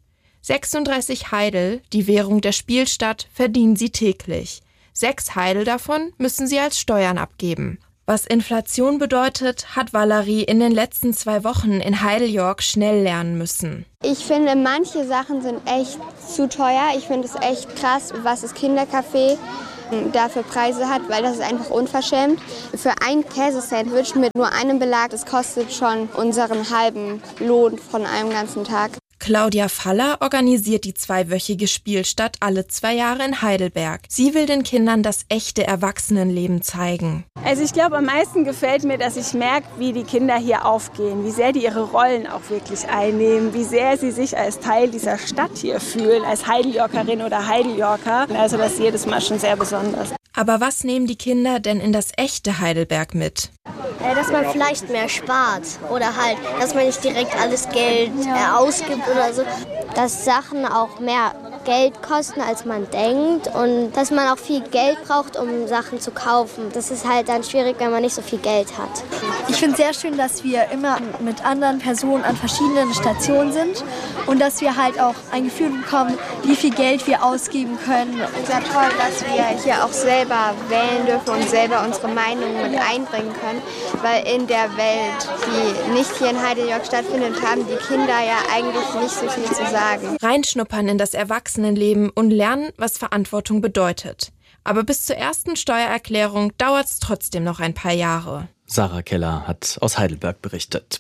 36 Heidel, die Währung der Spielstadt, verdienen sie täglich. 6 Heidel davon müssen sie als Steuern abgeben. Was Inflation bedeutet, hat Valerie in den letzten 2 Wochen in Heideljorg schnell lernen müssen. Ich finde, manche Sachen sind echt zu teuer. Ich finde es echt krass, was das Kindercafé dafür Preise hat, weil das ist einfach unverschämt. Für ein Käsesandwich mit nur einem Belag, das kostet schon unseren halben Lohn von einem ganzen Tag. Claudia Faller organisiert die 2-wöchige Spielstadt alle 2 Jahre in Heidelberg. Sie will den Kindern das echte Erwachsenenleben zeigen. Also ich glaube, am meisten gefällt mir, dass ich merke, wie die Kinder hier aufgehen, wie sehr die ihre Rollen auch wirklich einnehmen, wie sehr sie sich als Teil dieser Stadt hier fühlen, als Heideljorkerin oder Heideljorker. Also das ist jedes Mal schon sehr besonders. Aber was nehmen die Kinder denn in das echte Heidelberg mit? Dass man vielleicht mehr spart oder halt, dass man nicht direkt alles Geld ausgibt oder so. Dass Sachen auch mehr Geld kosten, als man denkt und dass man auch viel Geld braucht, um Sachen zu kaufen. Das ist halt dann schwierig, wenn man nicht so viel Geld hat. Ich finde es sehr schön, dass wir immer mit anderen Personen an verschiedenen Stationen sind und dass wir halt auch ein Gefühl bekommen, wie viel Geld wir ausgeben können. Es ist ja toll, dass wir hier auch selber wählen dürfen und selber unsere Meinung mit einbringen können, weil in der Welt, die nicht hier in Heideljorg stattfindet, haben die Kinder ja eigentlich nicht so viel zu sagen. Reinschnuppern in das Erwachsenenleben und lernen, was Verantwortung bedeutet. Aber bis zur ersten Steuererklärung dauert es trotzdem noch ein paar Jahre. Sarah Keller hat aus Heidelberg berichtet.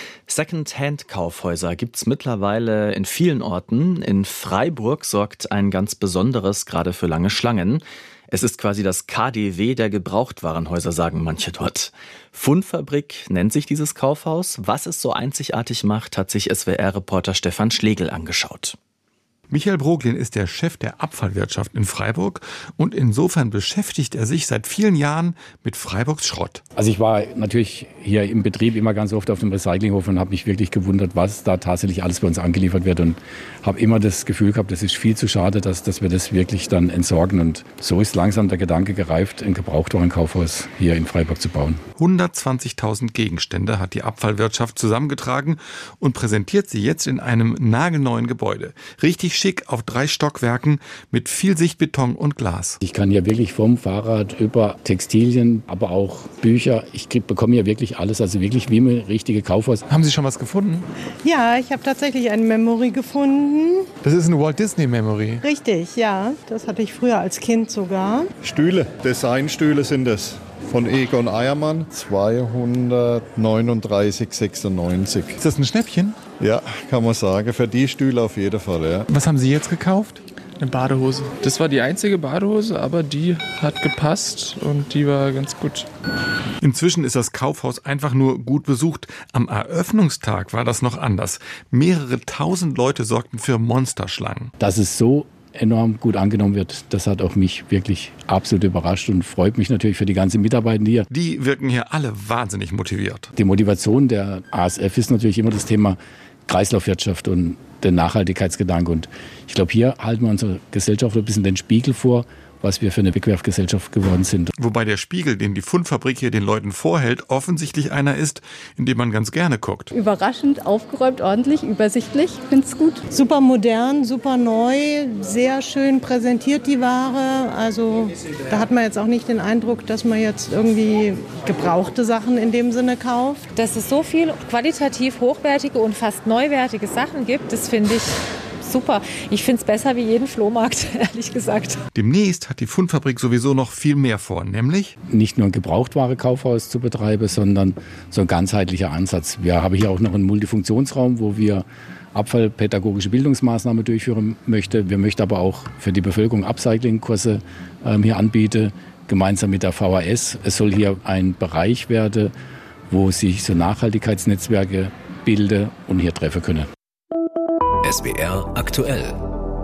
Second-Hand-Kaufhäuser gibt's mittlerweile in vielen Orten. In Freiburg sorgt ein ganz besonderes gerade für lange Schlangen. Es ist quasi das KDW der Gebrauchtwarenhäuser, sagen manche dort. Fundfabrik nennt sich dieses Kaufhaus. Was es so einzigartig macht, hat sich SWR-Reporter Stefan Schlegel angeschaut. Michael Broglin ist der Chef der Abfallwirtschaft in Freiburg und insofern beschäftigt er sich seit vielen Jahren mit Freiburgs Schrott. Also ich war natürlich hier im Betrieb immer ganz oft auf dem Recyclinghof und habe mich wirklich gewundert, was da tatsächlich alles bei uns angeliefert wird und habe immer das Gefühl gehabt, das ist viel zu schade, dass wir das wirklich dann entsorgen und so ist langsam der Gedanke gereift, ein Gebrauchtwarenkaufhaus hier in Freiburg zu bauen. 120.000 Gegenstände hat die Abfallwirtschaft zusammengetragen und präsentiert sie jetzt in einem nagelneuen Gebäude. Richtig schick auf 3 Stockwerken mit viel Sichtbeton und Glas. Ich kann hier wirklich vom Fahrrad über Textilien, aber auch Bücher. Ich bekomme hier wirklich alles, also wirklich wie ein richtiges Kaufhaus. Haben Sie schon was gefunden? Ja, ich habe tatsächlich ein Memory gefunden. Das ist eine Walt Disney Memory. Richtig, ja. Das hatte ich früher als Kind sogar. Stühle, Designstühle sind es. Von Egon Eiermann, 239,96. Ist das ein Schnäppchen? Ja, kann man sagen. Für die Stühle auf jeden Fall, ja. Was haben Sie jetzt gekauft? Eine Badehose. Das war die einzige Badehose, aber die hat gepasst und die war ganz gut. Inzwischen ist das Kaufhaus einfach nur gut besucht. Am Eröffnungstag war das noch anders. Mehrere tausend Leute sorgten für Monsterschlangen. Dass es so enorm gut angenommen wird, das hat auch mich wirklich absolut überrascht und freut mich natürlich für die ganzen Mitarbeiter hier. Die wirken hier alle wahnsinnig motiviert. Die Motivation der ASF ist natürlich immer das Thema Kreislaufwirtschaft und der Nachhaltigkeitsgedanke. Und ich glaube, hier halten wir unserer Gesellschaft ein bisschen den Spiegel vor, was wir für eine Wegwerfgesellschaft geworden sind. Wobei der Spiegel, den die Fundfabrik hier den Leuten vorhält, offensichtlich einer ist, in dem man ganz gerne guckt. Überraschend, aufgeräumt, ordentlich, übersichtlich. Finde es gut. Super modern, super neu, sehr schön präsentiert die Ware. Also da hat man jetzt auch nicht den Eindruck, dass man jetzt irgendwie gebrauchte Sachen in dem Sinne kauft. Dass es so viel qualitativ hochwertige und fast neuwertige Sachen gibt, das finde ich super. Ich finde es besser wie jeden Flohmarkt, ehrlich gesagt. Demnächst hat die Fundfabrik sowieso noch viel mehr vor, nämlich nicht nur ein Gebrauchtware-Kaufhaus zu betreiben, sondern so ein ganzheitlicher Ansatz. Wir haben hier auch noch einen Multifunktionsraum, wo wir abfallpädagogische Bildungsmaßnahmen durchführen möchten. Wir möchten aber auch für die Bevölkerung Upcycling-Kurse hier anbieten, gemeinsam mit der VHS. Es soll hier ein Bereich werden, wo sich so Nachhaltigkeitsnetzwerke bilden und hier treffen können. SWR aktuell.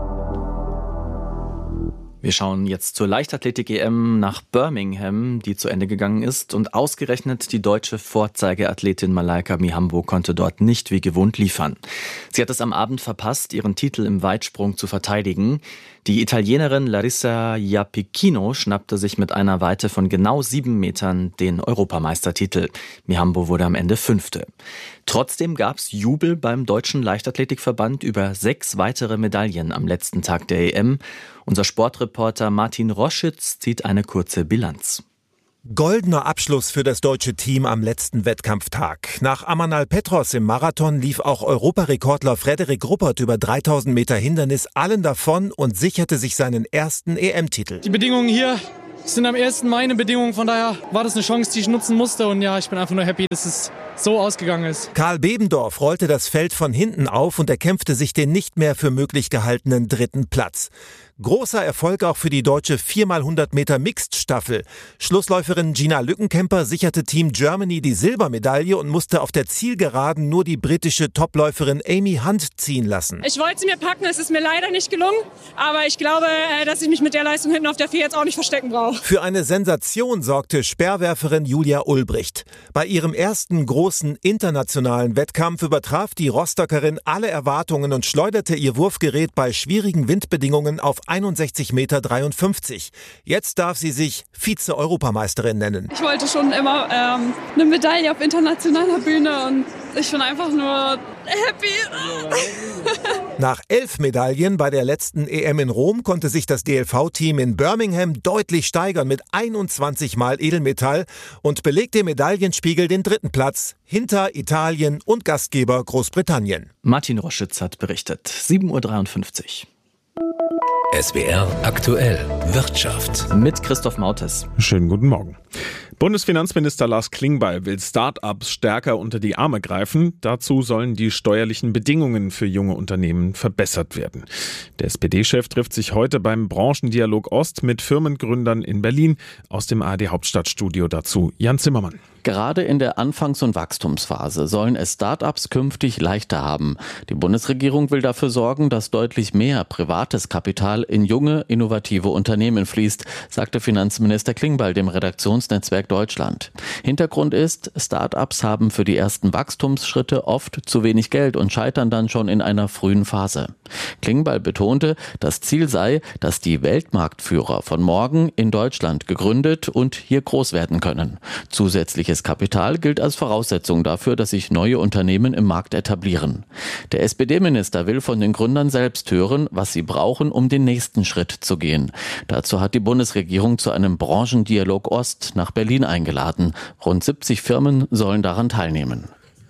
Wir schauen jetzt zur Leichtathletik-EM nach Birmingham, die zu Ende gegangen ist. Und ausgerechnet die deutsche Vorzeigeathletin Malaika Mihambo konnte dort nicht wie gewohnt liefern. Sie hat es am Abend verpasst, ihren Titel im Weitsprung zu verteidigen. Die Italienerin Larissa Iapicchino schnappte sich mit einer Weite von genau 7 Metern den Europameistertitel. Mihambo wurde am Ende 5. Trotzdem gab es Jubel beim Deutschen Leichtathletikverband über 6 weitere Medaillen am letzten Tag der EM. Unser Sportreporter Martin Roschitz zieht eine kurze Bilanz. Goldener Abschluss für das deutsche Team am letzten Wettkampftag. Nach Amanal Petros im Marathon lief auch Europarekordler Frederik Ruppert über 3000 Meter Hindernis allen davon und sicherte sich seinen ersten EM-Titel. Die Bedingungen hier sind am ersten meine Bedingungen, von daher war das eine Chance, die ich nutzen musste und ja, ich bin einfach nur happy, dass es so ausgegangen ist. Karl Bebendorf rollte das Feld von hinten auf und erkämpfte sich den nicht mehr für möglich gehaltenen 3. Platz. Großer Erfolg auch für die deutsche 4x100 Meter Mixed-Staffel. Schlussläuferin Gina Lückenkämper sicherte Team Germany die Silbermedaille und musste auf der Zielgeraden nur die britische Topläuferin Amy Hunt ziehen lassen. Ich wollte sie mir packen, es ist mir leider nicht gelungen, aber ich glaube, dass ich mich mit der Leistung hinten auf der 4 jetzt auch nicht verstecken brauche. Für eine Sensation sorgte Speerwerferin Julia Ulbricht. Bei ihrem ersten großen internationalen Wettkampf übertraf die Rostockerin alle Erwartungen und schleuderte ihr Wurfgerät bei schwierigen Windbedingungen auf 61,53 Meter. Jetzt darf sie sich Vize-Europameisterin nennen. Ich wollte schon immer eine Medaille auf internationaler Bühne und ich bin einfach nur happy. Nach 11 Medaillen bei der letzten EM in Rom konnte sich das DLV-Team in Birmingham deutlich steigern mit 21 Mal Edelmetall und belegt im Medaillenspiegel den 3. Platz hinter Italien und Gastgeber Großbritannien. Martin Roschitz hat berichtet. 7:53 Uhr. SWR aktuell Wirtschaft. Mit Christoph Mautes. Schönen guten Morgen. Bundesfinanzminister Lars Klingbeil will Start-ups stärker unter die Arme greifen. Dazu sollen die steuerlichen Bedingungen für junge Unternehmen verbessert werden. Der SPD-Chef trifft sich heute beim Branchendialog Ost mit Firmengründern in Berlin. Aus dem ARD-Hauptstadtstudio dazu Jan Zimmermann. Gerade in der Anfangs- und Wachstumsphase sollen es Start-ups künftig leichter haben. Die Bundesregierung will dafür sorgen, dass deutlich mehr privates Kapital in junge, innovative Unternehmen fließt, sagte Finanzminister Klingbeil dem Redaktionsnetzwerk Deutschland. Hintergrund ist, Start-ups haben für die ersten Wachstumsschritte oft zu wenig Geld und scheitern dann schon in einer frühen Phase. Klingbeil betonte, das Ziel sei, dass die Weltmarktführer von morgen in Deutschland gegründet und hier groß werden können. Zusätzliches Kapital gilt als Voraussetzung dafür, dass sich neue Unternehmen im Markt etablieren. Der SPD-Minister will von den Gründern selbst hören, was sie brauchen, um den nächsten Schritt zu gehen. Dazu hat die Bundesregierung zu einem Branchendialog Ost nach Berlin eingeladen. Rund 70 Firmen sollen daran teilnehmen.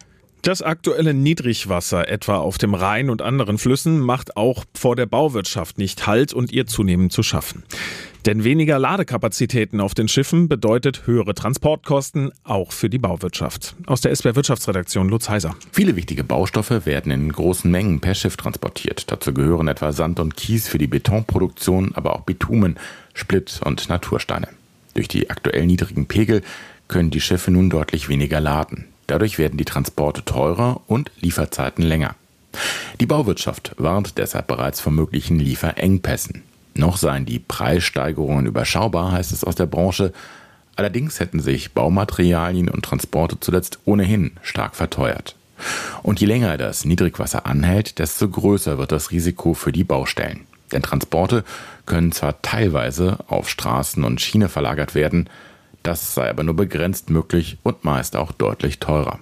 Das aktuelle Niedrigwasser, etwa auf dem Rhein und anderen Flüssen, macht auch vor der Bauwirtschaft nicht Halt und ihr zunehmend zu schaffen. Denn weniger Ladekapazitäten auf den Schiffen bedeutet höhere Transportkosten, auch für die Bauwirtschaft. Aus der SWR Wirtschaftsredaktion Lutz Heiser. Viele wichtige Baustoffe werden in großen Mengen per Schiff transportiert. Dazu gehören etwa Sand und Kies für die Betonproduktion, aber auch Bitumen, Split und Natursteine. Durch die aktuell niedrigen Pegel können die Schiffe nun deutlich weniger laden. Dadurch werden die Transporte teurer und Lieferzeiten länger. Die Bauwirtschaft warnt deshalb bereits vor möglichen Lieferengpässen. Noch seien die Preissteigerungen überschaubar, heißt es aus der Branche. Allerdings hätten sich Baumaterialien und Transporte zuletzt ohnehin stark verteuert. Und je länger das Niedrigwasser anhält, desto größer wird das Risiko für die Baustellen. Denn Transporte können zwar teilweise auf Straßen und Schiene verlagert werden, das sei aber nur begrenzt möglich und meist auch deutlich teurer.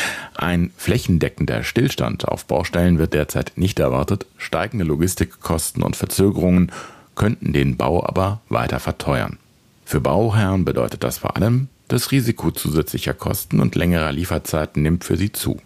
Ein flächendeckender Stillstand auf Baustellen wird derzeit nicht erwartet. Steigende Logistikkosten und Verzögerungen könnten den Bau aber weiter verteuern. Für Bauherren bedeutet das vor allem, das Risiko zusätzlicher Kosten und längerer Lieferzeiten nimmt für sie zu.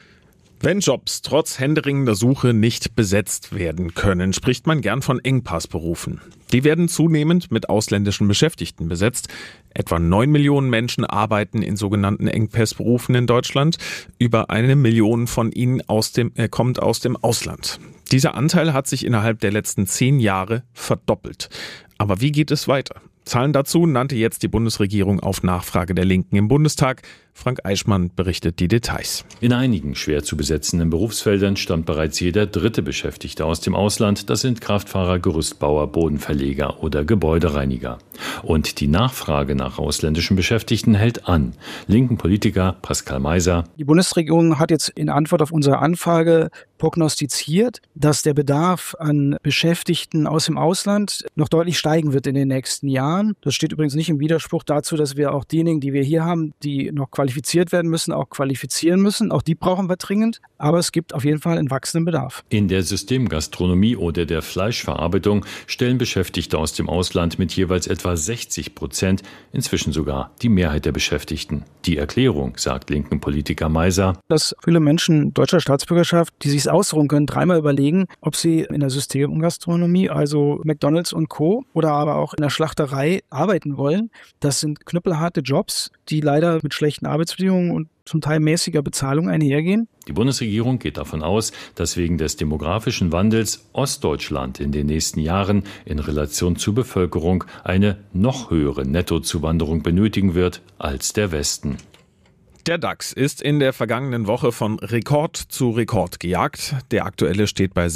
Wenn Jobs trotz händeringender Suche nicht besetzt werden können, spricht man gern von Engpassberufen. Die werden zunehmend mit ausländischen Beschäftigten besetzt. Etwa 9 Millionen Menschen arbeiten in sogenannten Engpassberufen in Deutschland. Über 1 Million von ihnen kommt aus dem Ausland. Dieser Anteil hat sich innerhalb der letzten 10 Jahre verdoppelt. Aber wie geht es weiter? Zahlen dazu nannte jetzt die Bundesregierung auf Nachfrage der Linken im Bundestag. Frank Eichmann berichtet die Details. In einigen schwer zu besetzenden Berufsfeldern stammt bereits jeder dritte Beschäftigte aus dem Ausland. Das sind Kraftfahrer, Gerüstbauer, Bodenverleger oder Gebäudereiniger. Und die Nachfrage nach ausländischen Beschäftigten hält an. Linken Politiker Pascal Meiser. Die Bundesregierung hat jetzt in Antwort auf unsere Anfrage prognostiziert, dass der Bedarf an Beschäftigten aus dem Ausland noch deutlich steigen wird in den nächsten Jahren. Das steht übrigens nicht im Widerspruch dazu, dass wir auch diejenigen, die wir hier haben, die noch qualifiziert werden müssen, auch qualifizieren müssen. Auch die brauchen wir dringend. Aber es gibt auf jeden Fall einen wachsenden Bedarf. In der Systemgastronomie oder der Fleischverarbeitung stellen Beschäftigte aus dem Ausland mit jeweils etwa 60%, inzwischen sogar die Mehrheit der Beschäftigten. Die Erklärung, sagt linken Politiker Meiser, dass viele Menschen deutscher Staatsbürgerschaft, die sich ausruhen können, dreimal überlegen, ob sie in der Systemgastronomie, also McDonald's und Co. oder aber auch in der Schlachterei arbeiten wollen. Das sind knüppelharte Jobs, die leider mit schlechten Arbeitsbedingungen und zum Teil mäßiger Bezahlung einhergehen. Die Bundesregierung geht davon aus, dass wegen des demografischen Wandels Ostdeutschland in den nächsten Jahren in Relation zur Bevölkerung eine noch höhere Nettozuwanderung benötigen wird als der Westen. Der DAX ist in der vergangenen Woche von Rekord zu Rekord gejagt. Der aktuelle steht bei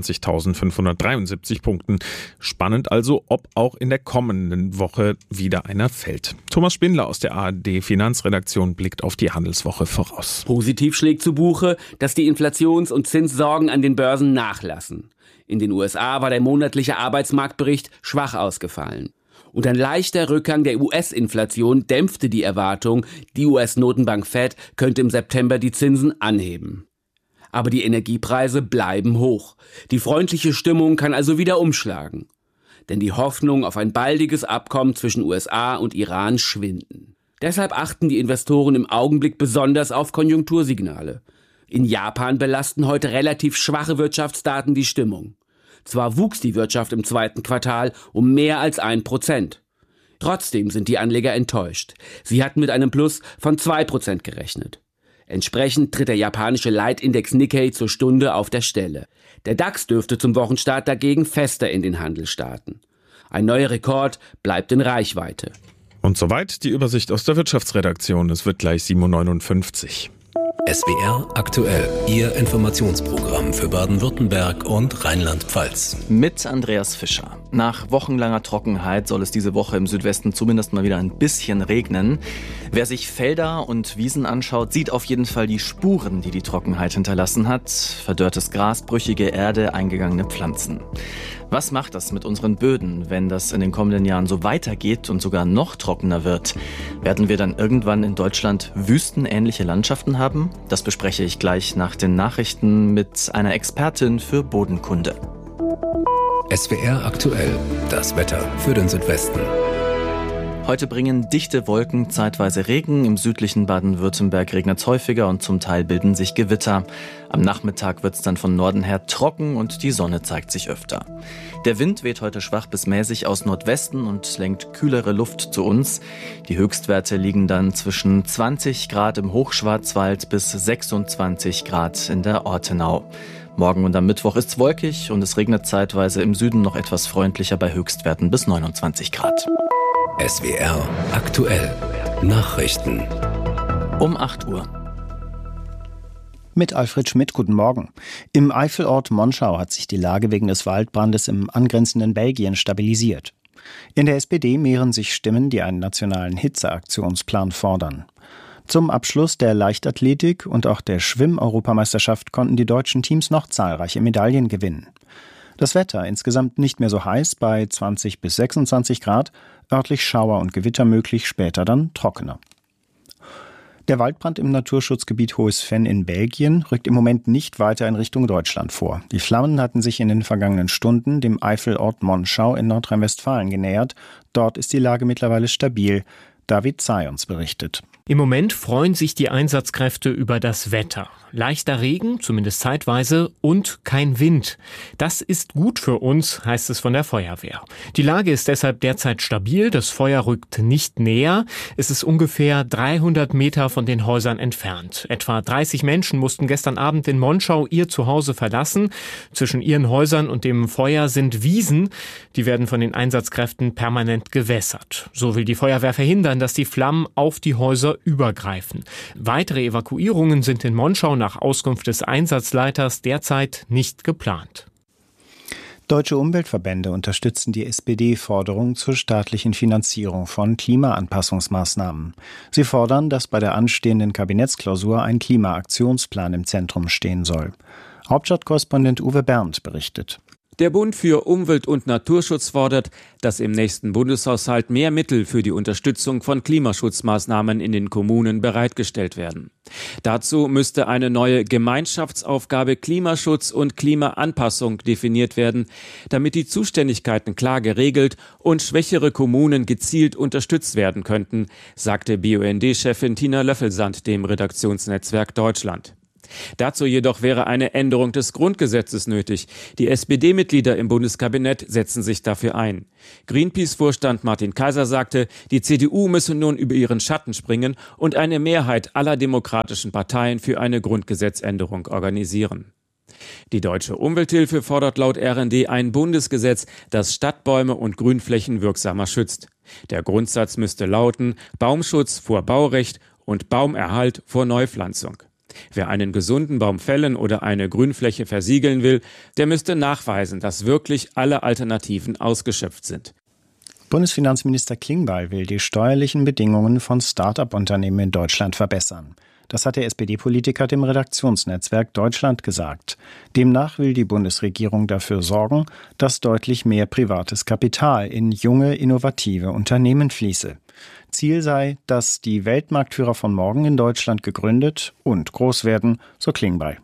26.573 Punkten. Spannend also, ob auch in der kommenden Woche wieder einer fällt. Thomas Spindler aus der ARD-Finanzredaktion blickt auf die Handelswoche voraus. Positiv schlägt zu Buche, dass die Inflations- und Zinssorgen an den Börsen nachlassen. In den USA war der monatliche Arbeitsmarktbericht schwach ausgefallen. Und ein leichter Rückgang der US-Inflation dämpfte die Erwartung, die US-Notenbank Fed könnte im September die Zinsen anheben. Aber die Energiepreise bleiben hoch. Die freundliche Stimmung kann also wieder umschlagen. Denn die Hoffnung auf ein baldiges Abkommen zwischen USA und Iran schwinden. Deshalb achten die Investoren im Augenblick besonders auf Konjunktursignale. In Japan belasten heute relativ schwache Wirtschaftsdaten die Stimmung. Zwar wuchs die Wirtschaft im zweiten Quartal um mehr als 1%. Trotzdem sind die Anleger enttäuscht. Sie hatten mit einem Plus von 2% gerechnet. Entsprechend tritt der japanische Leitindex Nikkei zur Stunde auf der Stelle. Der DAX dürfte zum Wochenstart dagegen fester in den Handel starten. Ein neuer Rekord bleibt in Reichweite. Und soweit die Übersicht aus der Wirtschaftsredaktion. Es wird gleich 7.59 Uhr. SWR aktuell, Ihr Informationsprogramm für Baden-Württemberg und Rheinland-Pfalz. Mit Andreas Fischer. Nach wochenlanger Trockenheit soll es diese Woche im Südwesten zumindest mal wieder ein bisschen regnen. Wer sich Felder und Wiesen anschaut, sieht auf jeden Fall die Spuren, die die Trockenheit hinterlassen hat. Verdörrtes Gras, brüchige Erde, eingegangene Pflanzen. Was macht das mit unseren Böden, wenn das in den kommenden Jahren so weitergeht und sogar noch trockener wird? Werden wir dann irgendwann in Deutschland wüstenähnliche Landschaften haben? Das bespreche ich gleich nach den Nachrichten mit einer Expertin für Bodenkunde. SWR aktuell, das Wetter für den Südwesten. Heute bringen dichte Wolken zeitweise Regen. Im südlichen Baden-Württemberg regnet es häufiger und zum Teil bilden sich Gewitter. Am Nachmittag wird es dann von Norden her trocken und die Sonne zeigt sich öfter. Der Wind weht heute schwach bis mäßig aus Nordwesten und lenkt kühlere Luft zu uns. Die Höchstwerte liegen dann zwischen 20 Grad im Hochschwarzwald bis 26 Grad in der Ortenau. Morgen und am Mittwoch ist es wolkig und es regnet zeitweise im Süden noch etwas freundlicher bei Höchstwerten bis 29 Grad. SWR aktuell. Nachrichten. Um 8 Uhr. Mit Alfred Schmidt, guten Morgen. Im Eifelort Monschau hat sich die Lage wegen des Waldbrandes im angrenzenden Belgien stabilisiert. In der SPD mehren sich Stimmen, die einen nationalen Hitzeaktionsplan fordern. Zum Abschluss der Leichtathletik und auch der Schwimm-Europameisterschaft konnten die deutschen Teams noch zahlreiche Medaillen gewinnen. Das Wetter insgesamt nicht mehr so heiß bei 20 bis 26 Grad, örtlich Schauer und Gewitter möglich, später dann trockener. Der Waldbrand im Naturschutzgebiet Hohes Venn in Belgien rückt im Moment nicht weiter in Richtung Deutschland vor. Die Flammen hatten sich in den vergangenen Stunden dem Eifelort Monschau in Nordrhein-Westfalen genähert. Dort ist die Lage mittlerweile stabil. David Zayons berichtet. Im Moment freuen sich die Einsatzkräfte über das Wetter. Leichter Regen, zumindest zeitweise, und kein Wind. Das ist gut für uns, heißt es von der Feuerwehr. Die Lage ist deshalb derzeit stabil, das Feuer rückt nicht näher. Es ist ungefähr 300 Meter von den Häusern entfernt. Etwa 30 Menschen mussten gestern Abend in Monschau ihr Zuhause verlassen. Zwischen ihren Häusern und dem Feuer sind Wiesen. Die werden von den Einsatzkräften permanent gewässert. So will die Feuerwehr verhindern, dass die Flammen auf die Häuser übergreifen. Weitere Evakuierungen sind in Monschau nach Auskunft des Einsatzleiters derzeit nicht geplant. Deutsche Umweltverbände unterstützen die SPD-Forderung zur staatlichen Finanzierung von Klimaanpassungsmaßnahmen. Sie fordern, dass bei der anstehenden Kabinettsklausur ein Klimaaktionsplan im Zentrum stehen soll. Hauptstadtkorrespondent Uwe Berndt berichtet. Der Bund für Umwelt und Naturschutz fordert, dass im nächsten Bundeshaushalt mehr Mittel für die Unterstützung von Klimaschutzmaßnahmen in den Kommunen bereitgestellt werden. Dazu müsste eine neue Gemeinschaftsaufgabe Klimaschutz und Klimaanpassung definiert werden, damit die Zuständigkeiten klar geregelt und schwächere Kommunen gezielt unterstützt werden könnten, sagte BUND-Chefin Tina Löffelsand dem Redaktionsnetzwerk Deutschland. Dazu jedoch wäre eine Änderung des Grundgesetzes nötig. Die SPD-Mitglieder im Bundeskabinett setzen sich dafür ein. Greenpeace-Vorstand Martin Kaiser sagte, die CDU müsse nun über ihren Schatten springen und eine Mehrheit aller demokratischen Parteien für eine Grundgesetzänderung organisieren. Die Deutsche Umwelthilfe fordert laut RND ein Bundesgesetz, das Stadtbäume und Grünflächen wirksamer schützt. Der Grundsatz müsste lauten: Baumschutz vor Baurecht und Baumerhalt vor Neupflanzung. Wer einen gesunden Baum fällen oder eine Grünfläche versiegeln will, der müsste nachweisen, dass wirklich alle Alternativen ausgeschöpft sind. Bundesfinanzminister Klingbeil will die steuerlichen Bedingungen von Start-up-Unternehmen in Deutschland verbessern. Das hat der SPD-Politiker dem Redaktionsnetzwerk Deutschland gesagt. Demnach will die Bundesregierung dafür sorgen, dass deutlich mehr privates Kapital in junge, innovative Unternehmen fließe. Ziel sei, dass die Weltmarktführer von morgen in Deutschland gegründet und groß werden, so Klingbeil.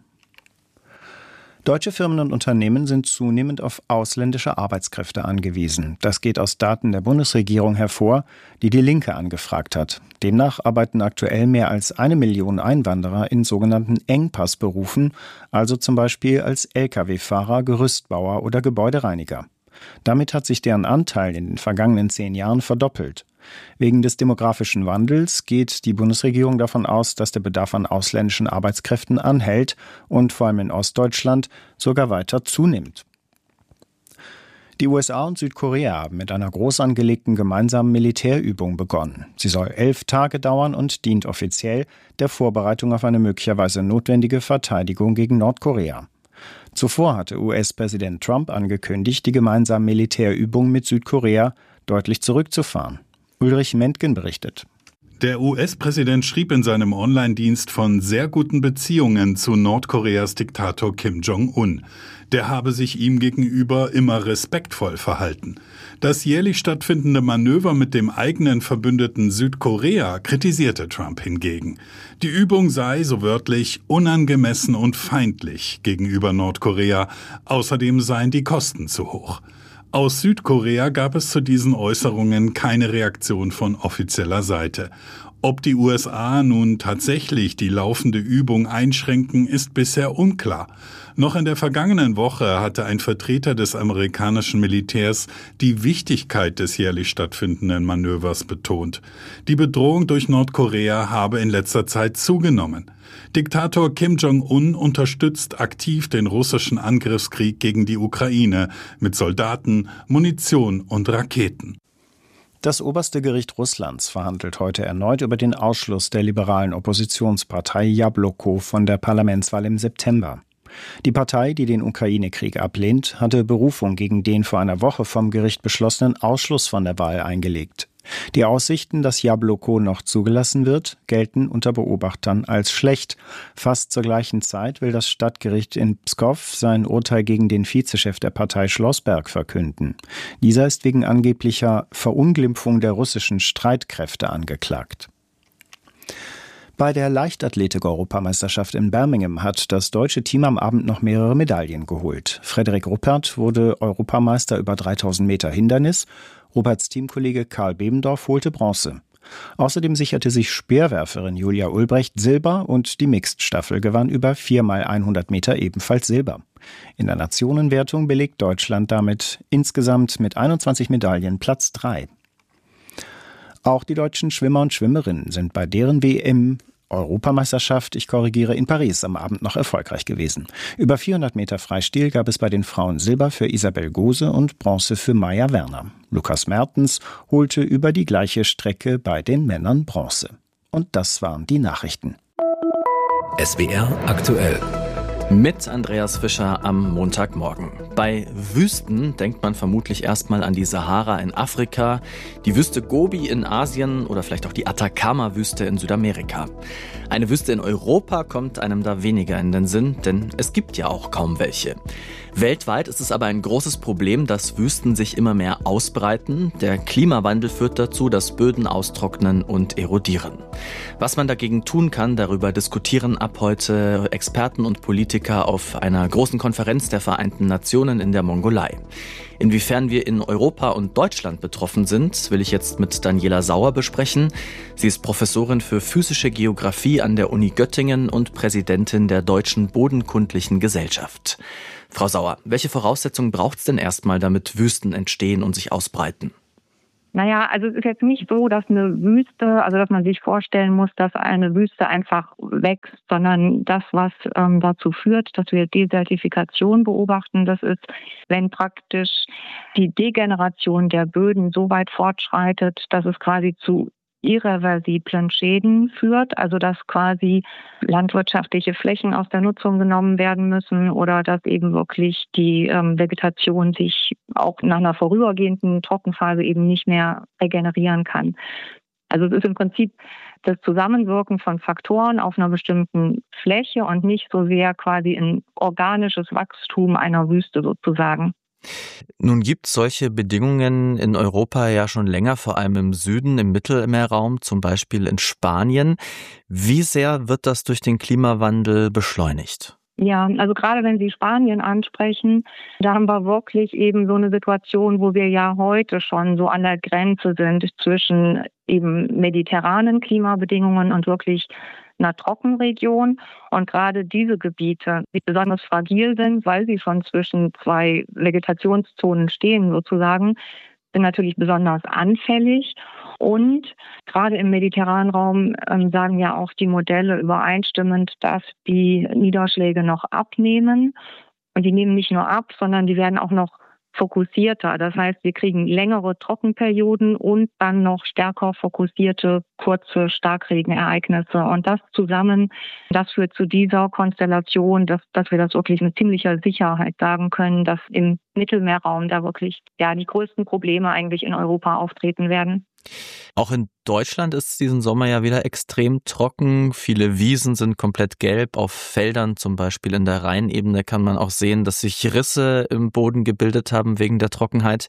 Deutsche Firmen und Unternehmen sind zunehmend auf ausländische Arbeitskräfte angewiesen. Das geht aus Daten der Bundesregierung hervor, die Die Linke angefragt hat. Demnach arbeiten aktuell mehr als 1 Million Einwanderer in sogenannten Engpassberufen, also zum Beispiel als Lkw-Fahrer, Gerüstbauer oder Gebäudereiniger. Damit hat sich deren Anteil in den vergangenen 10 Jahren verdoppelt. Wegen des demografischen Wandels geht die Bundesregierung davon aus, dass der Bedarf an ausländischen Arbeitskräften anhält und vor allem in Ostdeutschland sogar weiter zunimmt. Die USA und Südkorea haben mit einer groß angelegten gemeinsamen Militärübung begonnen. Sie soll 11 Tage dauern und dient offiziell der Vorbereitung auf eine möglicherweise notwendige Verteidigung gegen Nordkorea. Zuvor hatte US-Präsident Trump angekündigt, die gemeinsamen Militärübungen mit Südkorea deutlich zurückzufahren. Ulrich Mentgen berichtet. Der US-Präsident schrieb in seinem Online-Dienst von sehr guten Beziehungen zu Nordkoreas Diktator Kim Jong-un. Der habe sich ihm gegenüber immer respektvoll verhalten. Das jährlich stattfindende Manöver mit dem eigenen Verbündeten Südkorea kritisierte Trump hingegen. Die Übung sei, so wörtlich, unangemessen und feindlich gegenüber Nordkorea. Außerdem seien die Kosten zu hoch. Aus Südkorea gab es zu diesen Äußerungen keine Reaktion von offizieller Seite. Ob die USA nun tatsächlich die laufende Übung einschränken, ist bisher unklar. Noch in der vergangenen Woche hatte ein Vertreter des amerikanischen Militärs die Wichtigkeit des jährlich stattfindenden Manövers betont. Die Bedrohung durch Nordkorea habe in letzter Zeit zugenommen. Diktator Kim Jong-un unterstützt aktiv den russischen Angriffskrieg gegen die Ukraine mit Soldaten, Munition und Raketen. Das oberste Gericht Russlands verhandelt heute erneut über den Ausschluss der liberalen Oppositionspartei Jabloko von der Parlamentswahl im September. Die Partei, die den Ukraine-Krieg ablehnt, hatte Berufung gegen den vor einer Woche vom Gericht beschlossenen Ausschluss von der Wahl eingelegt. Die Aussichten, dass Jabloko noch zugelassen wird, gelten unter Beobachtern als schlecht. Fast zur gleichen Zeit will das Stadtgericht in Pskow sein Urteil gegen den Vizechef der Partei Schlossberg verkünden. Dieser ist wegen angeblicher Verunglimpfung der russischen Streitkräfte angeklagt. Bei der Leichtathletik-Europameisterschaft in Birmingham hat das deutsche Team am Abend noch mehrere Medaillen geholt. Frederik Ruppert wurde Europameister über 3000 Meter Hindernis. Rupperts Teamkollege Karl Bebendorf holte Bronze. Außerdem sicherte sich Speerwerferin Julia Ulbrecht Silber und die Mixed-Staffel gewann über 4x100 Meter ebenfalls Silber. In der Nationenwertung belegt Deutschland damit insgesamt mit 21 Medaillen Platz 3. Auch die deutschen Schwimmer und Schwimmerinnen sind bei deren Europameisterschaft, in Paris am Abend noch erfolgreich gewesen. Über 400 Meter Freistil gab es bei den Frauen Silber für Isabel Gose und Bronze für Maja Werner. Lukas Mertens holte über die gleiche Strecke bei den Männern Bronze. Und das waren die Nachrichten. SWR aktuell. Mit Andreas Fischer am Montagmorgen. Bei Wüsten denkt man vermutlich erstmal an die Sahara in Afrika, die Wüste Gobi in Asien oder vielleicht auch die Atacama-Wüste in Südamerika. Eine Wüste in Europa kommt einem da weniger in den Sinn, denn es gibt ja auch kaum welche. Weltweit ist es aber ein großes Problem, dass Wüsten sich immer mehr ausbreiten. Der Klimawandel führt dazu, dass Böden austrocknen und erodieren. Was man dagegen tun kann, darüber diskutieren ab heute Experten und Politiker auf einer großen Konferenz der Vereinten Nationen in der Mongolei. Inwiefern wir in Europa und Deutschland betroffen sind, will ich jetzt mit Daniela Sauer besprechen. Sie ist Professorin für physische Geografie an der Uni Göttingen und Präsidentin der Deutschen Bodenkundlichen Gesellschaft. Frau Sauer, welche Voraussetzungen braucht es denn erstmal, damit Wüsten entstehen und sich ausbreiten? Naja, also es ist jetzt nicht so, dass eine Wüste, also dass man sich vorstellen muss, dass eine Wüste einfach wächst, sondern das, was dazu führt, dass wir Desertifikation beobachten, das ist, wenn praktisch die Degeneration der Böden so weit fortschreitet, dass es quasi zu irreversiblen Schäden führt, also dass quasi landwirtschaftliche Flächen aus der Nutzung genommen werden müssen oder dass eben wirklich die Vegetation sich auch nach einer vorübergehenden Trockenphase eben nicht mehr regenerieren kann. Also es ist im Prinzip das Zusammenwirken von Faktoren auf einer bestimmten Fläche und nicht so sehr quasi ein organisches Wachstum einer Wüste sozusagen. Nun gibt es solche Bedingungen in Europa ja schon länger, vor allem im Süden, im Mittelmeerraum, zum Beispiel in Spanien. Wie sehr wird das durch den Klimawandel beschleunigt? Ja, also gerade wenn Sie Spanien ansprechen, da haben wir wirklich eben so eine Situation, wo wir ja heute schon so an der Grenze sind zwischen eben mediterranen Klimabedingungen und wirklich einer Trockenregion. Und gerade diese Gebiete, die besonders fragil sind, weil sie schon zwischen zwei Vegetationszonen stehen sozusagen, sind natürlich besonders anfällig. Und gerade im mediterranen Raum sagen ja auch die Modelle übereinstimmend, dass die Niederschläge noch abnehmen. Und die nehmen nicht nur ab, sondern die werden auch noch fokussierter. Das heißt, wir kriegen längere Trockenperioden und dann noch stärker fokussierte, kurze Starkregenereignisse. Und das zusammen, das führt zu dieser Konstellation, dass wir das wirklich mit ziemlicher Sicherheit sagen können, dass im Mittelmeerraum da wirklich die größten Probleme eigentlich in Europa auftreten werden. Auch in Deutschland ist es diesen Sommer ja wieder extrem trocken. Viele Wiesen sind komplett gelb. Auf Feldern, zum Beispiel in der Rheinebene, kann man auch sehen, dass sich Risse im Boden gebildet haben wegen der Trockenheit.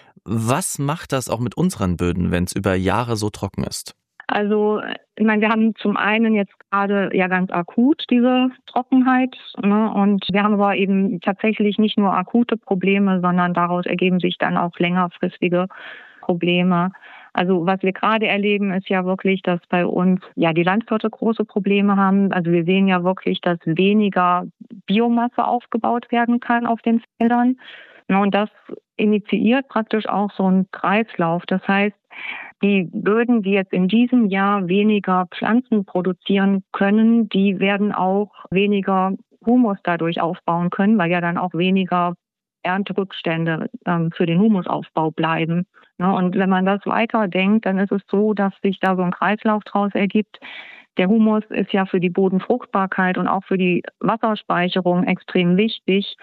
Was macht das auch mit unseren Böden, wenn es über Jahre so trocken ist? Also, ich meine, wir haben zum einen jetzt gerade ja ganz akut diese Trockenheit, ne? Und wir haben aber eben tatsächlich nicht nur akute Probleme, sondern daraus ergeben sich dann auch längerfristige Probleme. Also was wir gerade erleben, ist ja wirklich, dass bei uns die Landwirte große Probleme haben. Also wir sehen ja wirklich, dass weniger Biomasse aufgebaut werden kann auf den Feldern. Und das initiiert praktisch auch so einen Kreislauf. Das heißt, die Böden, die jetzt in diesem Jahr weniger Pflanzen produzieren können, die werden auch weniger Humus dadurch aufbauen können, weil ja dann auch weniger Ernterückstände für den Humusaufbau bleiben. Und wenn man das weiterdenkt, dann ist es so, dass sich da so ein Kreislauf draus ergibt. Der Humus ist ja für die Bodenfruchtbarkeit und auch für die Wasserspeicherung extrem wichtig.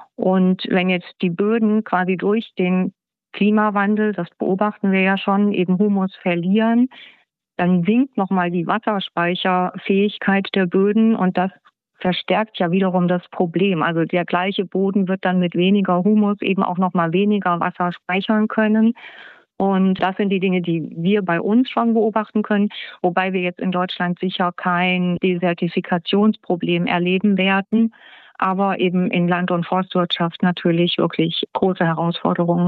Und wenn jetzt die Böden quasi durch den Klimawandel, das beobachten wir ja schon, eben Humus verlieren, dann sinkt nochmal die Wasserspeicherfähigkeit der Böden und das verstärkt ja wiederum das Problem. Also der gleiche Boden wird dann mit weniger Humus eben auch nochmal weniger Wasser speichern können. Und das sind die Dinge, die wir bei uns schon beobachten können, wobei wir jetzt in Deutschland sicher kein Desertifikationsproblem erleben werden, aber eben in Land- und Forstwirtschaft natürlich wirklich große Herausforderungen.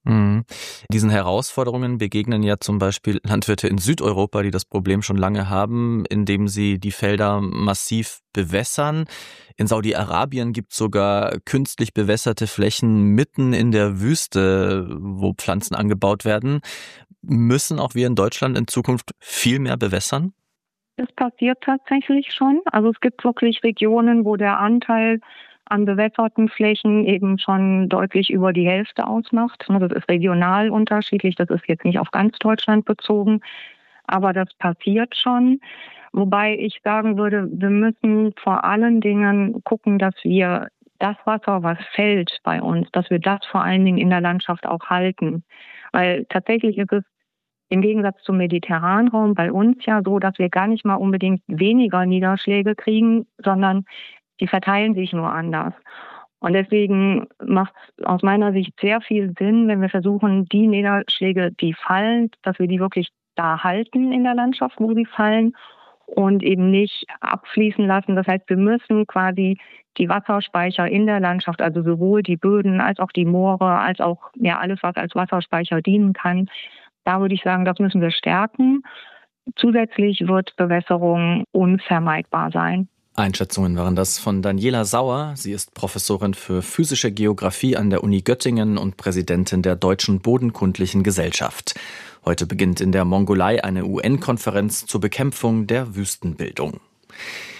Diesen Herausforderungen begegnen ja zum Beispiel Landwirte in Südeuropa, die das Problem schon lange haben, indem sie die Felder massiv bewässern. In Saudi-Arabien gibt es sogar künstlich bewässerte Flächen mitten in der Wüste, wo Pflanzen angebaut werden. Müssen auch wir in Deutschland in Zukunft viel mehr bewässern? Das passiert tatsächlich schon. Also es gibt wirklich Regionen, wo der Anteil an bewässerten Flächen eben schon deutlich über die Hälfte ausmacht. Das ist regional unterschiedlich, das ist jetzt nicht auf ganz Deutschland bezogen, aber das passiert schon. Wobei ich sagen würde, wir müssen vor allen Dingen gucken, dass wir das Wasser, was fällt bei uns, dass wir das vor allen Dingen in der Landschaft auch halten. Weil tatsächlich ist es im Gegensatz zum mediterranen Raum bei uns ja so, dass wir gar nicht mal unbedingt weniger Niederschläge kriegen, sondern die verteilen sich nur anders. Und deswegen macht es aus meiner Sicht sehr viel Sinn, wenn wir versuchen, die Niederschläge, die fallen, dass wir die wirklich da halten in der Landschaft, wo sie fallen und eben nicht abfließen lassen. Das heißt, wir müssen quasi die Wasserspeicher in der Landschaft, also sowohl die Böden als auch die Moore, als auch alles, was als Wasserspeicher dienen kann, da würde ich sagen, das müssen wir stärken. Zusätzlich wird Bewässerung unvermeidbar sein. Einschätzungen waren das von Daniela Sauer. Sie ist Professorin für physische Geographie an der Uni Göttingen und Präsidentin der Deutschen Bodenkundlichen Gesellschaft. Heute beginnt in der Mongolei eine UN-Konferenz zur Bekämpfung der Wüstenbildung.